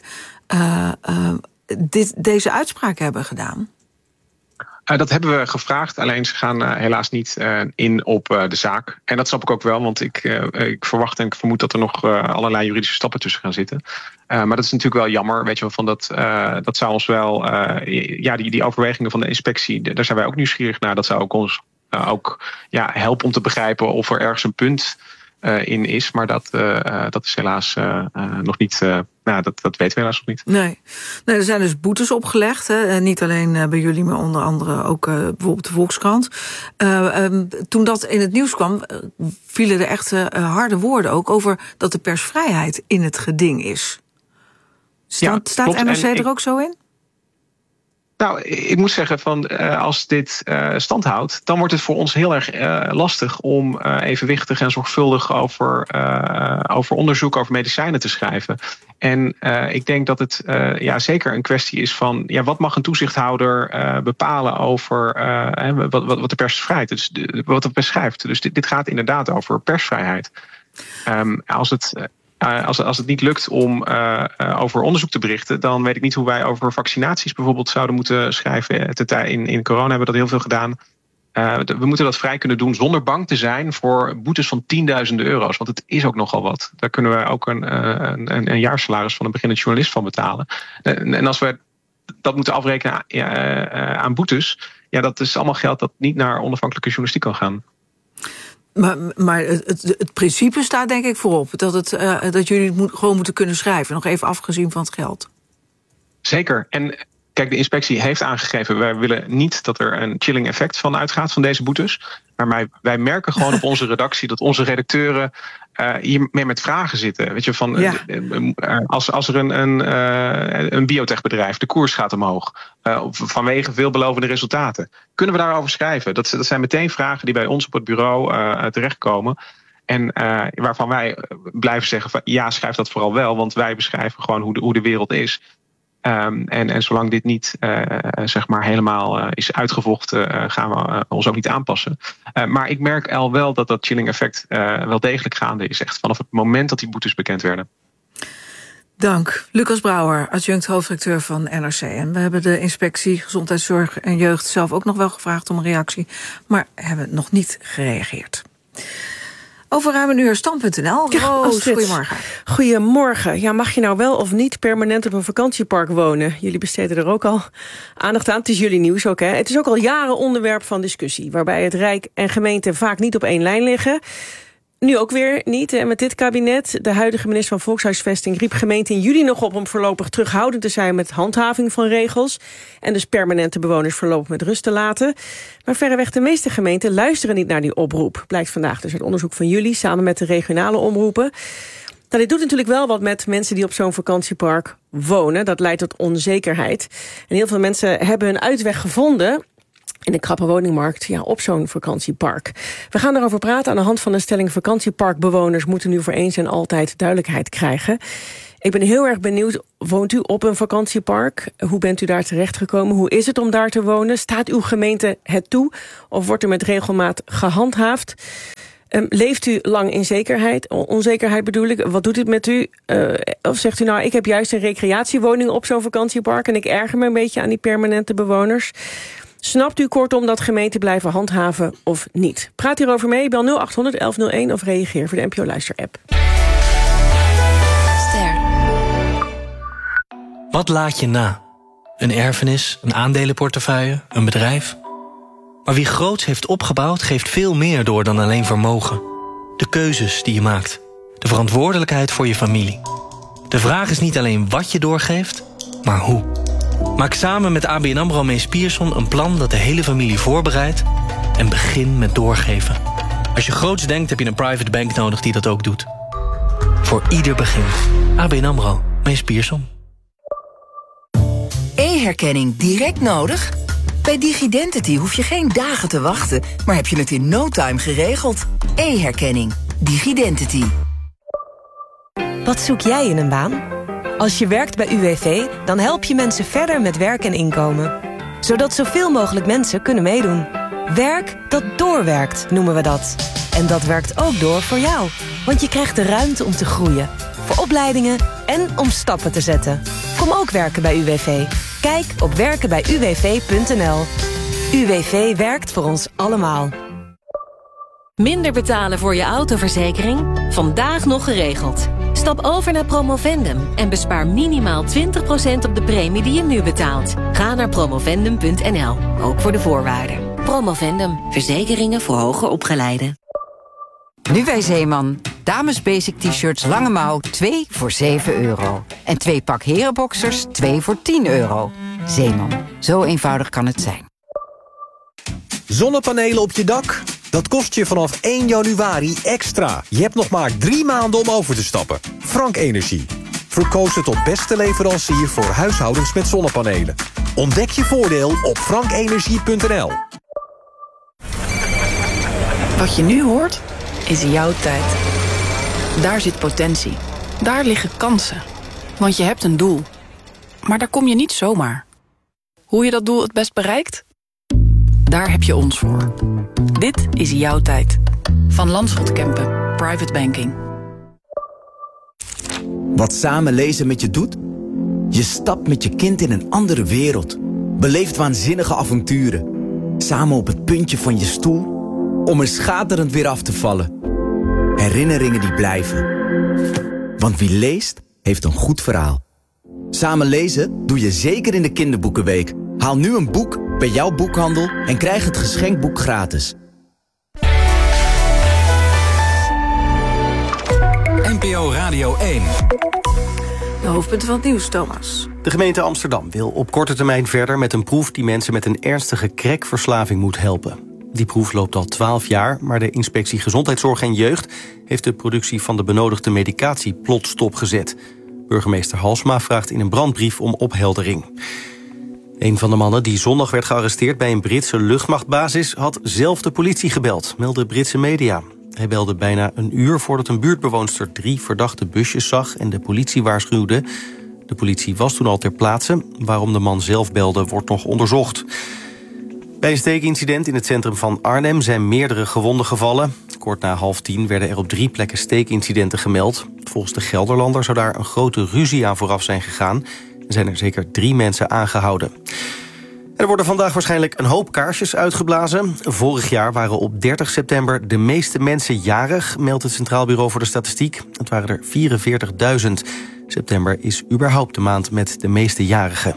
deze uitspraak hebben gedaan? Dat hebben we gevraagd, alleen ze gaan helaas niet in op de zaak. En dat snap ik ook wel, want ik verwacht en ik vermoed dat er nog allerlei juridische stappen tussen gaan zitten. Maar dat is natuurlijk wel jammer, weet je wel, van dat zou ons wel, die overwegingen van de inspectie, daar zijn wij ook nieuwsgierig naar. Dat zou ook ons helpen om te begrijpen of er ergens een punt in is. Maar dat is helaas nog niet. Dat weten we helaas nog niet. Nee, er zijn dus boetes opgelegd. Hè? Niet alleen bij jullie, maar onder andere ook bijvoorbeeld de Volkskrant. Toen dat in het nieuws kwam, vielen er echt harde woorden ook over dat de persvrijheid in het geding is. Staat NRC er ook zo in? Nou, ik moet zeggen, als dit stand houdt, dan wordt het voor ons heel erg lastig om evenwichtig en zorgvuldig over onderzoek, over medicijnen te schrijven. En ik denk dat het zeker een kwestie is van, wat mag een toezichthouder bepalen over wat de pers schrijft. Dus wat de pers schrijft. Dus dit gaat inderdaad over persvrijheid. Als het niet lukt om over onderzoek te berichten, dan weet ik niet hoe wij over vaccinaties bijvoorbeeld zouden moeten schrijven. In corona hebben we dat heel veel gedaan. We moeten dat vrij kunnen doen zonder bang te zijn voor boetes van tienduizenden euro's. Want het is ook nogal wat. Daar kunnen we ook een jaarsalaris van een beginnend journalist van betalen. En als we dat moeten afrekenen aan boetes, dat is allemaal geld dat niet naar onafhankelijke journalistiek kan gaan. Maar het principe staat denk ik voorop. Dat jullie het gewoon moeten kunnen schrijven. Nog even afgezien van het geld. Zeker. En kijk, de inspectie heeft aangegeven, wij willen niet dat er een chilling effect van uitgaat van deze boetes. Maar wij merken gewoon op onze redactie dat onze redacteuren hier meer met vragen zitten. Weet je, als er een biotechbedrijf, de koers gaat omhoog, vanwege veelbelovende resultaten. Kunnen we daarover schrijven? Dat zijn meteen vragen die bij ons op het bureau terechtkomen. En waarvan wij blijven zeggen van, schrijf dat vooral wel, want wij beschrijven gewoon hoe de wereld is. En zolang dit niet helemaal is uitgevochten, gaan we ons ook niet aanpassen. Maar ik merk al wel dat chilling effect wel degelijk gaande is. Echt vanaf het moment dat die boetes bekend werden. Dank. Lucas Brouwer, adjunct hoofdredacteur van NRC. En we hebben de inspectie Gezondheidszorg en Jeugd zelf ook nog wel gevraagd om een reactie, maar hebben nog niet gereageerd. Over ruim een uur stand.nl. Roos, goedemorgen. Goedemorgen. Ja, mag je nou wel of niet permanent op een vakantiepark wonen? Jullie besteden er ook al aandacht aan. Het is jullie nieuws ook, hè? Het is ook al jaren onderwerp van discussie, waarbij het Rijk en gemeente vaak niet op één lijn liggen. nu ook weer niet. En met dit kabinet, de huidige minister van Volkshuisvesting riep gemeenten in juli nog op om voorlopig terughoudend te zijn met handhaving van regels. En dus permanente bewoners voorlopig met rust te laten. Maar verreweg de meeste gemeenten luisteren niet naar die oproep. Blijkt vandaag dus uit onderzoek van jullie, samen met de regionale omroepen. Nou, dit doet natuurlijk wel wat met mensen die op zo'n vakantiepark wonen. Dat leidt tot onzekerheid. En heel veel mensen hebben hun uitweg gevonden in de krappe woningmarkt op zo'n vakantiepark. We gaan erover praten aan de hand van een stelling vakantieparkbewoners moeten nu voor eens en altijd duidelijkheid krijgen. Ik ben heel erg benieuwd, woont u op een vakantiepark? Hoe bent u daar terechtgekomen? Hoe is het om daar te wonen? Staat uw gemeente het toe? Of wordt er met regelmaat gehandhaafd? Leeft u lang in onzekerheid bedoel ik? Wat doet het met u? Of zegt u nou, ik heb juist een recreatiewoning op zo'n vakantiepark en ik erger me een beetje aan die permanente bewoners? Snapt u kortom dat gemeenten blijven handhaven of niet? Praat hierover mee, bel 0800 1101 of reageer voor de NPO Luister-app. Wat laat je na? Een erfenis, een aandelenportefeuille, een bedrijf? Maar wie groots heeft opgebouwd, geeft veel meer door dan alleen vermogen. De keuzes die je maakt. De verantwoordelijkheid voor je familie. De vraag is niet alleen wat je doorgeeft, maar hoe. Maak samen met ABN AMRO Mees Pierson een plan dat de hele familie voorbereidt en begin met doorgeven. Als je groots denkt, heb je een private bank nodig die dat ook doet. Voor ieder begin. ABN AMRO Mees Pierson. E-herkenning direct nodig? Bij DigiDentity hoef je geen dagen te wachten, maar heb je het in no time geregeld. E-herkenning. DigiDentity. Wat zoek jij in een baan? Als je werkt bij UWV, dan help je mensen verder met werk en inkomen. Zodat zoveel mogelijk mensen kunnen meedoen. Werk dat doorwerkt, noemen we dat. En dat werkt ook door voor jou. Want je krijgt de ruimte om te groeien. Voor opleidingen en om stappen te zetten. Kom ook werken bij UWV. Kijk op werkenbijuwv.nl. UWV werkt voor ons allemaal. Minder betalen voor je autoverzekering? Vandaag nog geregeld. Stap over naar Promovendum en bespaar minimaal 20% op de premie die je nu betaalt. Ga naar promovendum.nl, ook voor de voorwaarden. Promovendum, verzekeringen voor hoger opgeleiden. Nu bij Zeeman. Dames basic t-shirts lange mouw 2 voor €7. En 2 pak herenboxers 2 voor €10. Zeeman, zo eenvoudig kan het zijn. Zonnepanelen op je dak? Dat kost je vanaf 1 januari extra. Je hebt nog maar 3 maanden om over te stappen. Frank Energie. Verkozen tot beste leverancier voor huishoudens met zonnepanelen. Ontdek je voordeel op frankenergie.nl. Wat je nu hoort, is jouw tijd. Daar zit potentie. Daar liggen kansen. Want je hebt een doel. Maar daar kom je niet zomaar. Hoe je dat doel het best bereikt? Daar heb je ons voor. Dit is jouw tijd. Van Landschot Kempen. Private Banking. Wat samen lezen met je doet? Je stapt met je kind in een andere wereld. Beleeft waanzinnige avonturen. Samen op het puntje van je stoel. Om er schaterend weer af te vallen. Herinneringen die blijven. Want wie leest, heeft een goed verhaal. Samen lezen doe je zeker in de kinderboekenweek. Haal nu een boek bij jouw boekhandel en krijg het geschenkboek gratis. NPO Radio 1. De hoofdpunten van het nieuws, Thomas. De gemeente Amsterdam wil op korte termijn verder met een proef die mensen met een ernstige crackverslaving moet helpen. Die proef loopt al 12 jaar, maar de Inspectie Gezondheidszorg en Jeugd heeft de productie van de benodigde medicatie plots stopgezet. Burgemeester Halsma vraagt in een brandbrief om opheldering. Een van de mannen die zondag werd gearresteerd bij een Britse luchtmachtbasis had zelf de politie gebeld, melden Britse media. Hij belde bijna een uur voordat een buurtbewoonster 3 verdachte busjes zag en de politie waarschuwde. De politie was toen al ter plaatse. Waarom de man zelf belde wordt nog onderzocht. Bij een steekincident in het centrum van Arnhem zijn meerdere gewonden gevallen. Kort na 9:30 werden er op 3 plekken steekincidenten gemeld. Volgens de Gelderlander zou daar een grote ruzie aan vooraf zijn gegaan. Er zijn er zeker 3 mensen aangehouden. Er worden vandaag waarschijnlijk een hoop kaarsjes uitgeblazen. Vorig jaar waren op 30 september de meeste mensen jarig, meldt het Centraal Bureau voor de Statistiek. Het waren er 44.000. September is überhaupt de maand met de meeste jarigen.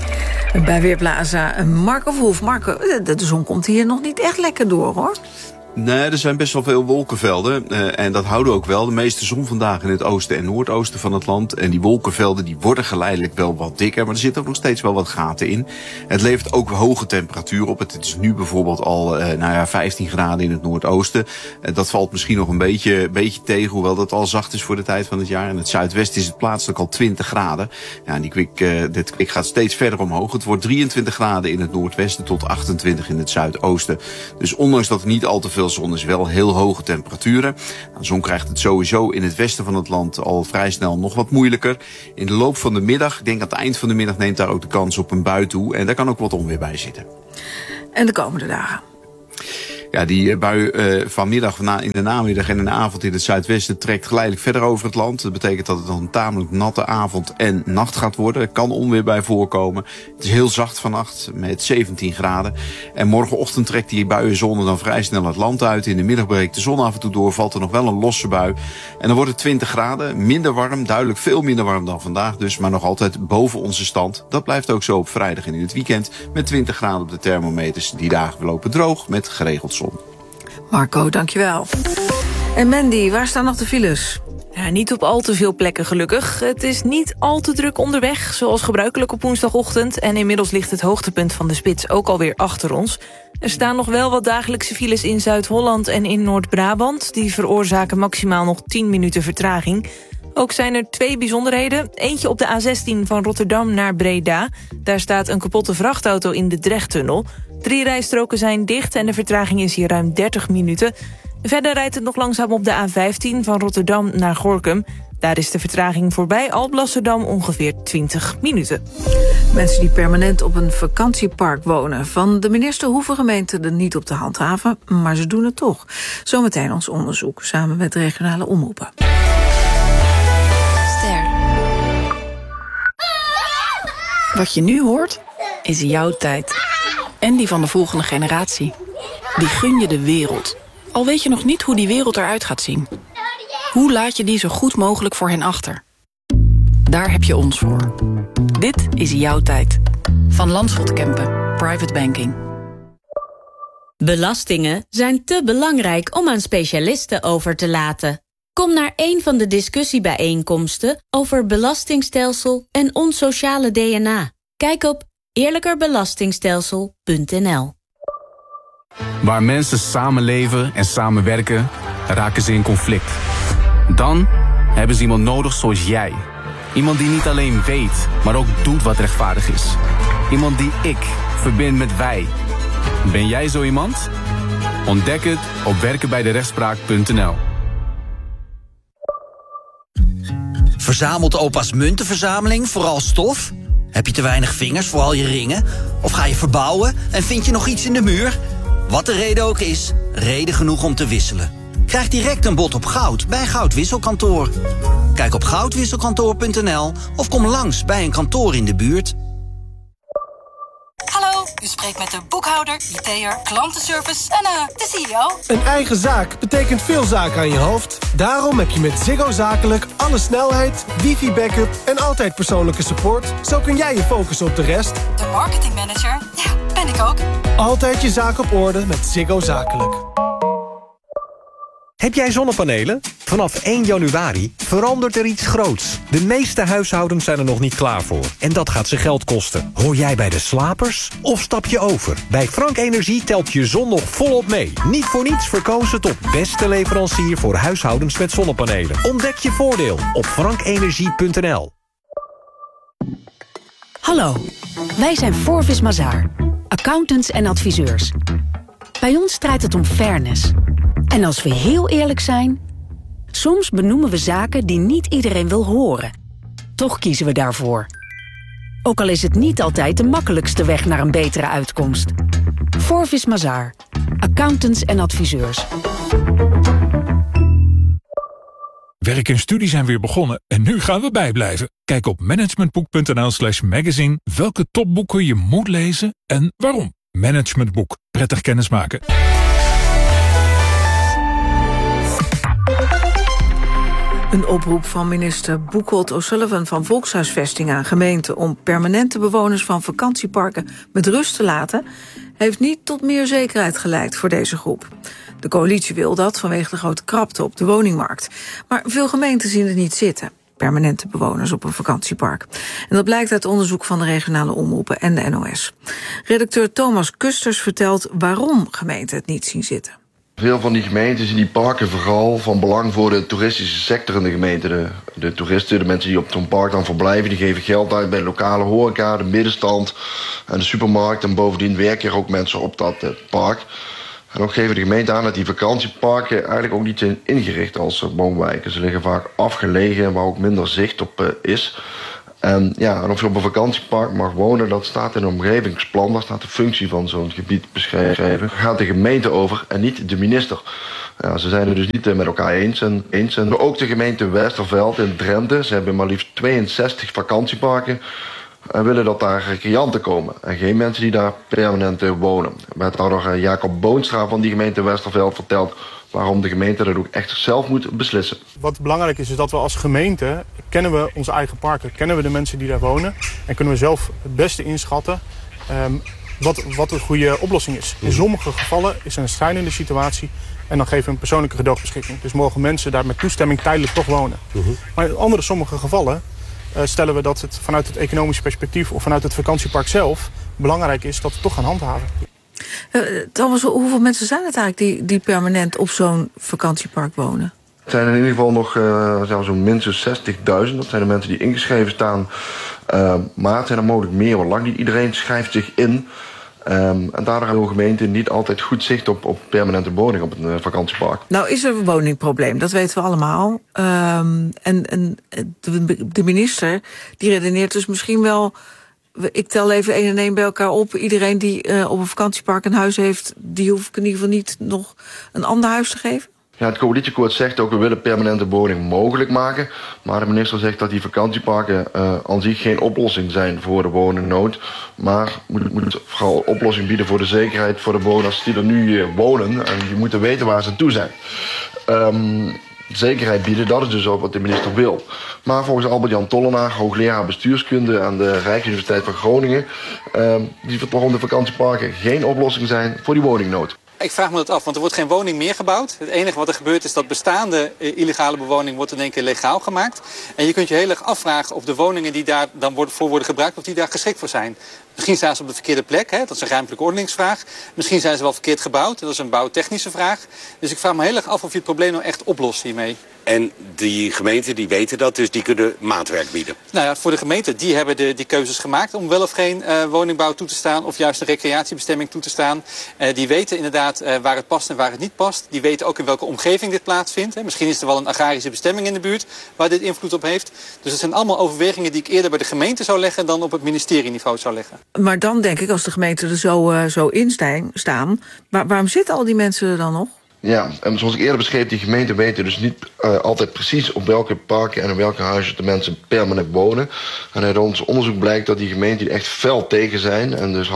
Bij Weerplaza Marco Verhoef. Marco, de zon komt hier nog niet echt lekker door, hoor. Nee, er zijn best wel veel wolkenvelden. En dat houden we ook wel. De meeste zon vandaag in het oosten en noordoosten van het land. En die wolkenvelden die worden geleidelijk wel wat dikker. Maar er zitten ook nog steeds wel wat gaten in. Het levert ook hoge temperatuur op. Het is nu bijvoorbeeld al 15 graden in het noordoosten. Dat valt misschien nog een beetje tegen. Hoewel dat al zacht is voor de tijd van het jaar. In het zuidwesten is het plaatselijk al 20 graden. Ja, en dit kwik gaat steeds verder omhoog. Het wordt 23 graden in het noordwesten tot 28 in het zuidoosten. Dus ondanks dat er niet al te veel zon is, wel heel hoge temperaturen. De zon krijgt het sowieso in het westen van het land al vrij snel nog wat moeilijker. In de loop van de middag, ik denk aan het eind van de middag, neemt daar ook de kans op een bui toe. En daar kan ook wat onweer bij zitten. En de komende dagen? Ja, die bui vanmiddag in de namiddag en in de avond in het zuidwesten trekt geleidelijk verder over het land. Dat betekent dat het dan een tamelijk natte avond en nacht gaat worden. Er kan onweer bij voorkomen. Het is heel zacht vannacht met 17 graden. En morgenochtend trekt die buienzone dan vrij snel het land uit. In de middag breekt de zon af en toe door, valt er nog wel een losse bui. En dan wordt het 20 graden, minder warm, duidelijk veel minder warm dan vandaag dus, maar nog altijd boven onze stand. Dat blijft ook zo op vrijdag en in het weekend met 20 graden op de thermometers. Die dagen verlopen droog met geregeld zon. Marco, dankjewel. En Mandy, waar staan nog de files? Ja, niet op al te veel plekken gelukkig. Het is niet al te druk onderweg, zoals gebruikelijk op woensdagochtend. En inmiddels ligt het hoogtepunt van de spits ook alweer achter ons. Er staan nog wel wat dagelijkse files in Zuid-Holland en in Noord-Brabant. Die veroorzaken maximaal nog 10 minuten vertraging. Ook zijn er 2 bijzonderheden. Eentje op de A16 van Rotterdam naar Breda. Daar staat een kapotte vrachtauto in de Drechttunnel. 3 rijstroken zijn dicht en de vertraging is hier ruim 30 minuten. Verder rijdt het nog langzaam op de A15 van Rotterdam naar Gorinchem. Daar is de vertraging voorbij Alblasserdam ongeveer 20 minuten. Mensen die permanent op een vakantiepark wonen. Van de minister hoeven gemeenten er niet op te handhaven, maar ze doen het toch. Zometeen ons onderzoek, samen met regionale omroepen. Wat je nu hoort, is jouw tijd. En die van de volgende generatie. Die gun je de wereld. Al weet je nog niet hoe die wereld eruit gaat zien. Hoe laat je die zo goed mogelijk voor hen achter? Daar heb je ons voor. Dit is jouw tijd. Van Landschot Kempen, Private Banking. Belastingen zijn te belangrijk om aan specialisten over te laten. Kom naar een van de discussiebijeenkomsten over belastingstelsel en ons sociale DNA. Kijk op eerlijkerbelastingstelsel.nl. Waar mensen samenleven en samenwerken, raken ze in conflict. Dan hebben ze iemand nodig zoals jij. Iemand die niet alleen weet, maar ook doet wat rechtvaardig is. Iemand die ik verbind met wij. Ben jij zo iemand? Ontdek het op werkenbijderechtspraak.nl. Verzamelt opa's muntenverzameling vooral stof? Heb je te weinig vingers voor al je ringen? Of ga je verbouwen en vind je nog iets in de muur? Wat de reden ook is, reden genoeg om te wisselen. Krijg direct een bod op goud bij Goudwisselkantoor. Kijk op goudwisselkantoor.nl of kom langs bij een kantoor in de buurt. Hallo, u spreekt met de boekhouder, IT'er, klantenservice en de CEO. Een eigen zaak betekent veel zaken aan je hoofd. Daarom heb je met Ziggo Zakelijk alle snelheid, wifi-backup en altijd persoonlijke support. Zo kun jij je focussen op de rest. De marketingmanager, ja, ben ik ook. Altijd je zaak op orde met Ziggo Zakelijk. Heb jij zonnepanelen? Vanaf 1 januari verandert er iets groots. De meeste huishoudens zijn er nog niet klaar voor. En dat gaat ze geld kosten. Hoor jij bij de slapers? Of stap je over? Bij Frank Energie telt je zon nog volop mee. Niet voor niets verkozen tot beste leverancier voor huishoudens met zonnepanelen. Ontdek je voordeel op frankenergie.nl. Hallo, wij zijn Forvis Mazars, accountants en adviseurs. Bij ons draait het om fairness. En als we heel eerlijk zijn, soms benoemen we zaken die niet iedereen wil horen. Toch kiezen we daarvoor. Ook al is het niet altijd de makkelijkste weg naar een betere uitkomst. Forvis Mazars, accountants en adviseurs. Werk en studie zijn weer begonnen en nu gaan we bijblijven. Kijk op managementboek.nl/magazine welke topboeken je moet lezen en waarom. Managementboek. Prettig kennismaken. Een oproep van minister Boekholt O'Sullivan van Volkshuisvesting aan gemeenten om permanente bewoners van vakantieparken met rust te laten. heeft niet tot meer zekerheid geleid voor deze groep. De coalitie wil dat vanwege de grote krapte op de woningmarkt. Maar veel gemeenten zien het niet zitten. Permanente bewoners op een vakantiepark. En dat blijkt uit onderzoek van de regionale omroepen en de NOS. Redacteur Thomas Kusters vertelt waarom gemeenten het niet zien zitten. Veel van die gemeenten zien die parken vooral van belang voor de toeristische sector in de gemeente. De toeristen, de mensen die op zo'n park dan verblijven, die geven geld uit bij de lokale horeca, de middenstand en de supermarkt. En bovendien werken er ook mensen op dat park. En ook geven de gemeenten aan dat die vakantieparken eigenlijk ook niet zijn ingericht als woonwijken. Ze liggen vaak afgelegen, waar ook minder zicht op is. En of je op een vakantiepark mag wonen, dat staat in een omgevingsplan. Daar staat de functie van zo'n gebied beschreven. Daar gaat de gemeente over en niet de minister. Ja, ze zijn het dus niet met elkaar eens. En ook de gemeente Westerveld in Drenthe. Ze hebben maar liefst 62 vakantieparken. En willen dat daar recreanten komen. En geen mensen die daar permanent wonen. Wethouder Jacob Boonstra van die gemeente Westerveld vertelt waarom de gemeente dat ook echt zelf moet beslissen. Wat belangrijk is dat we als gemeente kennen we onze eigen parken. Kennen we de mensen die daar wonen. En kunnen we zelf het beste inschatten wat een goede oplossing is. In sommige gevallen is er een schrijnende situatie. En dan geven we een persoonlijke gedoogbeschikking. Dus mogen mensen daar met toestemming tijdelijk toch wonen. Maar in andere sommige gevallen stellen we dat het vanuit het economisch perspectief of vanuit het vakantiepark zelf belangrijk is dat we toch gaan handhaven. Thomas, hoeveel mensen zijn het eigenlijk die permanent op zo'n vakantiepark wonen? Het zijn in ieder geval nog zo'n minstens 60.000. Dat zijn de mensen die ingeschreven staan. Maar het zijn er mogelijk meer, want lang niet iedereen schrijft zich in. En daardoor hebben gemeenten niet altijd goed zicht op permanente woning op een vakantiepark. Nou is er een woningprobleem, dat weten we allemaal. En de minister die redeneert dus misschien wel. Ik tel even 1 en 1 bij elkaar op. Iedereen die op een vakantiepark een huis heeft, die hoef ik in ieder geval niet nog een ander huis te geven? Ja, het coalitieakkoord zegt ook, we willen permanente woning mogelijk maken. Maar de minister zegt dat die vakantieparken aan zich geen oplossing zijn voor de woningnood. Maar moet vooral oplossing bieden voor de zekerheid voor de bewoners die er nu wonen. En die moeten weten waar ze aan toe zijn. Zekerheid bieden, dat is dus ook wat de minister wil. Maar volgens Albert-Jan Tollenaar, hoogleraar bestuurskunde aan de Rijksuniversiteit van Groningen, die waarom de vakantieparken geen oplossing zijn voor die woningnood. Ik vraag me dat af, want er wordt geen woning meer gebouwd. Het enige wat er gebeurt is dat bestaande illegale bewoning wordt in één keer legaal gemaakt. En je kunt je heel erg afvragen of de woningen die daar dan voor worden gebruikt, of die daar geschikt voor zijn. Misschien staan ze op de verkeerde plek, dat is een ruimtelijke ordeningsvraag. Misschien zijn ze wel verkeerd gebouwd, dat is een bouwtechnische vraag. Dus ik vraag me heel erg af of je het probleem nou echt oplost hiermee. En die gemeenten die weten dat, dus die kunnen maatwerk bieden? Nou ja, voor de gemeenten, die hebben die keuzes gemaakt om wel of geen woningbouw toe te staan of juist een recreatiebestemming toe te staan. Die weten inderdaad waar het past en waar het niet past. Die weten ook in welke omgeving dit plaatsvindt. Misschien is er wel een agrarische bestemming in de buurt waar dit invloed op heeft. Dus het zijn allemaal overwegingen die ik eerder bij de gemeente zou leggen dan op het ministerieniveau zou leggen. Maar dan denk ik, als de gemeenten er zo in staan, waarom zitten al die mensen er dan nog? Ja, en zoals ik eerder beschreef, die gemeenten weten dus niet altijd precies op welke parken en in welke huizen de mensen permanent wonen. En uit ons onderzoek blijkt dat die gemeenten die echt fel tegen zijn en dus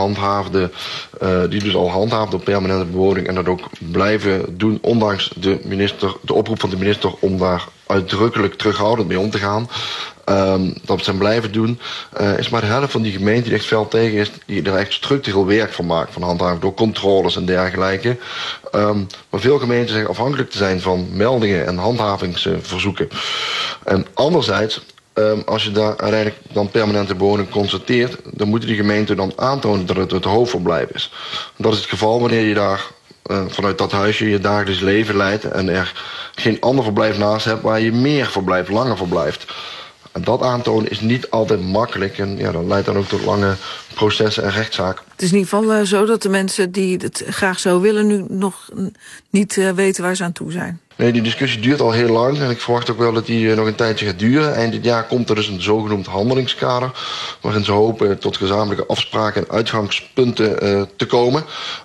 die dus al handhaafden op permanente bewoning en dat ook blijven doen, ondanks de oproep van de minister om daar uitdrukkelijk terughoudend mee om te gaan. Dat ze blijven doen, is maar de helft van die gemeenten die echt fel tegen is, die er echt structureel werk van maakt, van handhaving door controles en dergelijke. Maar veel gemeenten zeggen afhankelijk te zijn van meldingen en handhavingsverzoeken. En anderzijds, als je daar uiteindelijk dan permanente bewoning constateert, dan moeten die gemeenten dan aantonen dat het hoofdverblijf is. Dat is het geval wanneer je daar vanuit dat huisje je dagelijks leven leidt en er geen ander verblijf naast hebt waar je meer verblijft, langer verblijft. En dat aantonen is niet altijd makkelijk en dat leidt dan ook tot lange processen en rechtszaken. Het is in ieder geval zo dat de mensen die het graag zo willen nu nog niet weten waar ze aan toe zijn. Nee, die discussie duurt al heel lang en ik verwacht ook wel dat die nog een tijdje gaat duren. Eind dit jaar komt er dus een zogenoemd handelingskader, waarin ze hopen tot gezamenlijke afspraken en uitgangspunten te komen.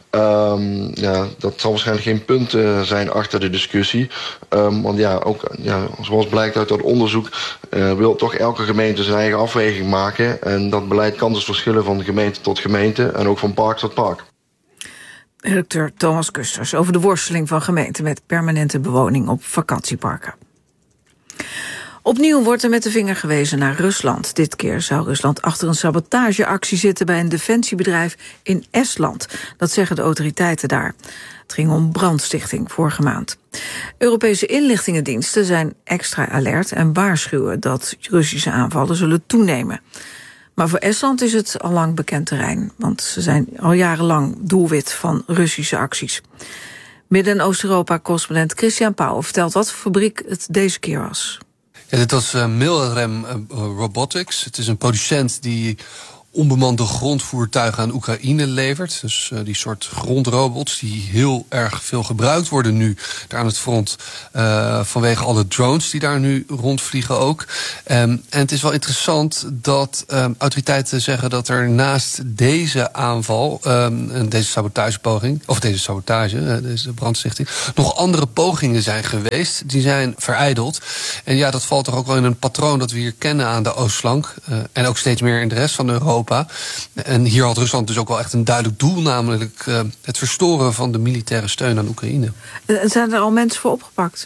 Dat zal waarschijnlijk geen punt zijn achter de discussie. Want zoals blijkt uit dat onderzoek, wil toch elke gemeente zijn eigen afweging maken. En dat beleid kan dus verschillen van gemeente tot gemeente en ook van park tot park. Redacteur Thomas Kusters over de worsteling van gemeenten met permanente bewoning op vakantieparken. Opnieuw wordt er met de vinger gewezen naar Rusland. Dit keer zou Rusland achter een sabotageactie zitten bij een defensiebedrijf in Estland. Dat zeggen de autoriteiten daar. Het ging om brandstichting vorige maand. Europese inlichtingendiensten zijn extra alert en waarschuwen dat Russische aanvallen zullen toenemen. Maar voor Estland is het al lang bekend terrein, want ze zijn al jarenlang doelwit van Russische acties. Midden- en Oost-Europa-correspondent Christian Pauw vertelt wat voor fabriek het deze keer was. Ja, dit was Milrem Robotics. Het is een producent die onbemande grondvoertuigen aan Oekraïne levert. Dus die soort grondrobots die heel erg veel gebruikt worden nu daar aan het front. Vanwege alle drones die daar nu rondvliegen ook. En het is wel interessant dat autoriteiten zeggen dat er naast deze aanval, deze sabotagepoging, of deze sabotage, deze brandstichting, nog andere pogingen zijn geweest. Die zijn verijdeld. En ja, dat valt toch ook wel in een patroon dat we hier kennen aan de Oostflank. En ook steeds meer in de rest van Europa. En hier had Rusland dus ook wel echt een duidelijk doel, namelijk het verstoren van de militaire steun aan Oekraïne. Zijn er al mensen voor opgepakt?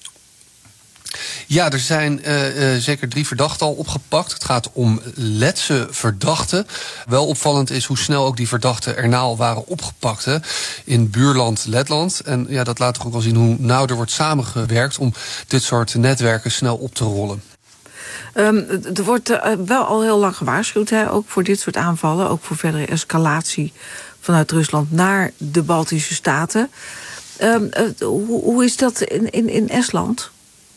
Ja, er zijn zeker 3 verdachten al opgepakt. Het gaat om Letse verdachten. Wel opvallend is hoe snel ook die verdachten erna al waren opgepakt. Hè, in buurland Letland. En ja, dat laat toch ook wel zien hoe nauw er wordt samengewerkt om dit soort netwerken snel op te rollen. Er wordt wel al heel lang gewaarschuwd, hè, ook voor dit soort aanvallen. Ook voor verdere escalatie vanuit Rusland naar de Baltische Staten. Hoe is dat in Estland?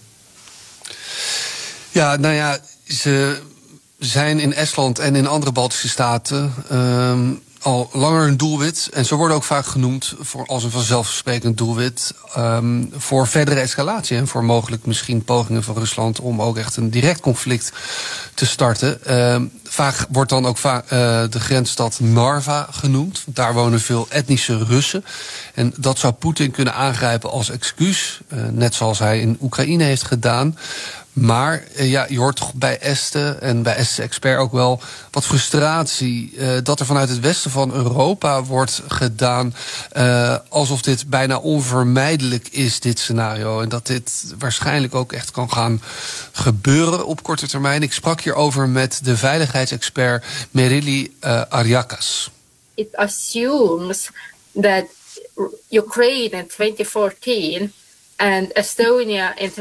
Ja, nou ja, ze zijn in Estland en in andere Baltische staten al langer een doelwit. En ze worden ook vaak genoemd als een vanzelfsprekend doelwit voor verdere escalatie. En voor mogelijk misschien pogingen van Rusland om ook echt een direct conflict te starten. Vaak wordt dan ook de grensstad Narva genoemd. Daar wonen veel etnische Russen. En dat zou Poetin kunnen aangrijpen als excuus. Net zoals hij in Oekraïne heeft gedaan. Maar ja, je hoort toch bij Esten en bij Estse expert ook wel wat frustratie dat er vanuit het westen van Europa wordt gedaan alsof dit bijna onvermijdelijk is, dit scenario. En dat dit waarschijnlijk ook echt kan gaan gebeuren op korte termijn. Ik sprak hierover met de veiligheidsexpert Merili Ariakas. It assumes that Ukraine in 2014 and Estonia in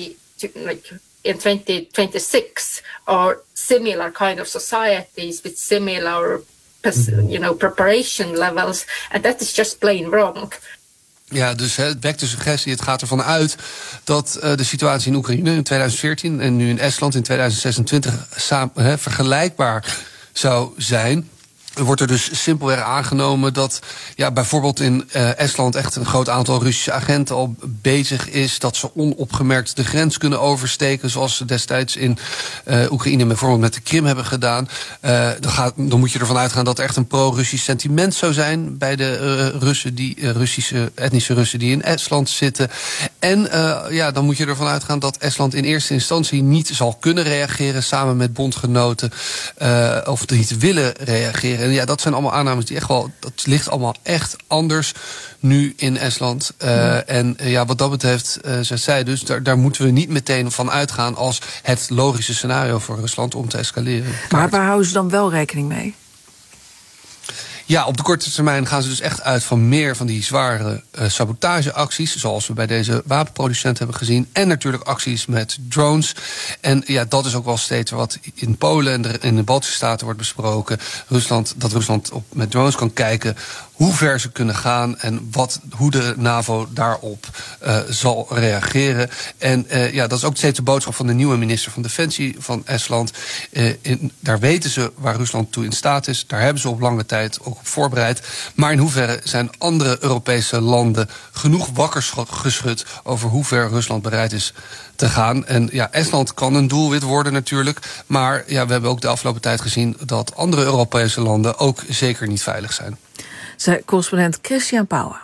2026 are similar kind of societies with similar, preparation levels, and that is just plain wrong. Ja, dus het wekt de suggestie, het gaat ervan uit dat de situatie in Oekraïne in 2014 en nu in Estland in 2026 vergelijkbaar zou zijn. Er wordt er dus simpelweg aangenomen dat bijvoorbeeld in Estland echt een groot aantal Russische agenten al bezig is. Dat ze onopgemerkt de grens kunnen oversteken, zoals ze destijds in Oekraïne bijvoorbeeld met de Krim hebben gedaan. Dan moet je ervan uitgaan dat er echt een pro-Russisch sentiment zou zijn bij de Russen, etnische Russen die in Estland zitten. En dan moet je ervan uitgaan dat Estland in eerste instantie niet zal kunnen reageren samen met bondgenoten of niet willen reageren. En ja, dat zijn allemaal aannames die echt wel, dat ligt allemaal echt anders nu in Estland. En wat dat betreft, zei dus, daar moeten we niet meteen van uitgaan als het logische scenario voor Rusland om te escaleren. Maar waar houden ze dan wel rekening mee? Ja, op de korte termijn gaan ze dus echt uit van meer van die zware sabotageacties, zoals we bij deze wapenproducent hebben gezien. En natuurlijk acties met drones. En ja, dat is ook wel steeds wat in Polen en in de Baltische Staten wordt besproken. Dat Rusland met drones kan kijken hoe ver ze kunnen gaan en hoe de NAVO daarop zal reageren. En dat is ook steeds de boodschap van de nieuwe minister van Defensie van Estland. Daar weten ze waar Rusland toe in staat is. Daar hebben ze op lange tijd ook op voorbereid. Maar in hoeverre zijn andere Europese landen genoeg wakker geschud over hoe ver Rusland bereid is te gaan. En ja, Estland kan een doelwit worden natuurlijk. Maar ja, we hebben ook de afgelopen tijd gezien dat andere Europese landen ook zeker niet veilig zijn. Zei correspondent Christian Pauwen.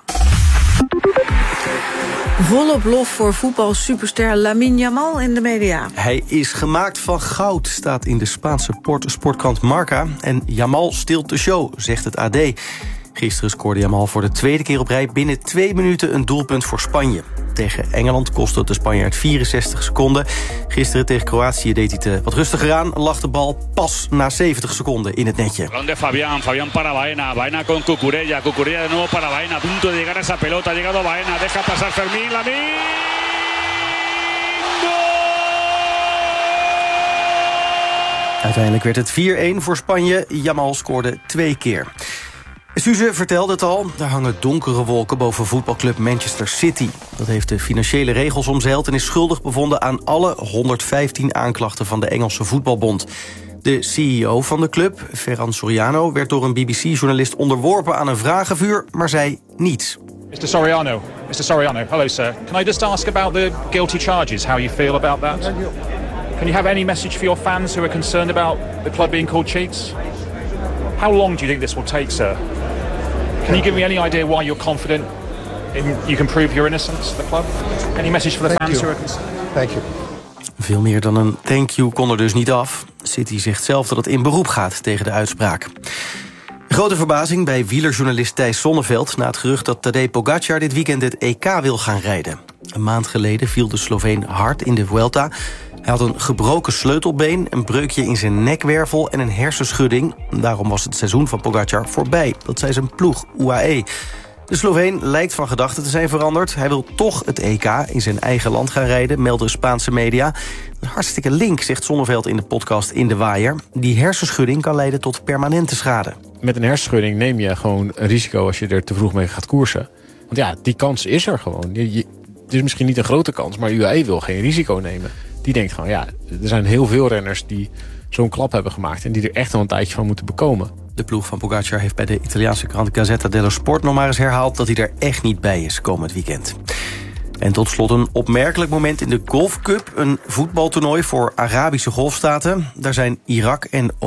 Volop lof voor voetbalsuperster Lamine Yamal in de media. Hij is gemaakt van goud, staat in de Spaanse sportkrant Marca. En Yamal stilt de show, zegt het AD. Gisteren scoorde Yamal voor de tweede keer op rij binnen 2 minuten een doelpunt voor Spanje. Tegen Engeland kostte het de Spanjaard 64 seconden. Gisteren tegen Kroatië deed hij het wat rustiger aan. Lag de bal pas na 70 seconden in het netje. De Fabián para Baena. Baena con Cucurella. Cucurella de nuevo para Baena. A punto de llegar a esa pelota. Ha llegado Baena. Deja pasar Fermín. Lamine. Uiteindelijk werd het 4-1 voor Spanje. Yamal scoorde 2 keer. Suze vertelde het al, daar hangen donkere wolken boven voetbalclub Manchester City. Dat heeft de financiële regels omzeild en is schuldig bevonden aan alle 115 aanklachten van de Engelse Voetbalbond. De CEO van de club, Ferran Soriano, werd door een BBC-journalist onderworpen aan een vragenvuur, maar zei niets. Mr. Soriano, hello sir. Can I just ask about the guilty charges, how you feel about that? Can you have any message for your fans who are concerned about the club being called cheats? How long do you think this will take, sir? Can you give me any idea why you're confident you can prove your innocence, the club? Any message for the fans who are concerned? Thank you. Veel meer dan een thank you kon er dus niet af. City zegt zelf dat het in beroep gaat tegen de uitspraak. Grote verbazing bij wielerjournalist Thijs Sonneveld na het gerucht dat Tadej Pogacar dit weekend het EK wil gaan rijden. Een maand geleden viel de Sloveen hard in de Vuelta. Hij had een gebroken sleutelbeen, een breukje in zijn nekwervel en een hersenschudding. Daarom was het seizoen van Pogacar voorbij. Dat zei zijn ploeg, UAE. De Sloveen lijkt van gedachten te zijn veranderd. Hij wil toch het EK in zijn eigen land gaan rijden, melden Spaanse media. Een hartstikke link, zegt Sonneveld in de podcast In de Waaier. Die hersenschudding kan leiden tot permanente schade. Met een hersenschudding neem je gewoon een risico als je er te vroeg mee gaat koersen. Want ja, die kans is er gewoon. Het is misschien niet een grote kans, maar UAE wil geen risico nemen. Die denkt gewoon, ja, er zijn heel veel renners die zo'n klap hebben gemaakt en die er echt al een tijdje van moeten bekomen. De ploeg van Pogacar heeft bij de Italiaanse krant Gazzetta dello Sport nog maar eens herhaald dat hij er echt niet bij is komend weekend. En tot slot een opmerkelijk moment in de Golf Cup, een voetbaltoernooi voor Arabische golfstaten. Daar zijn Irak en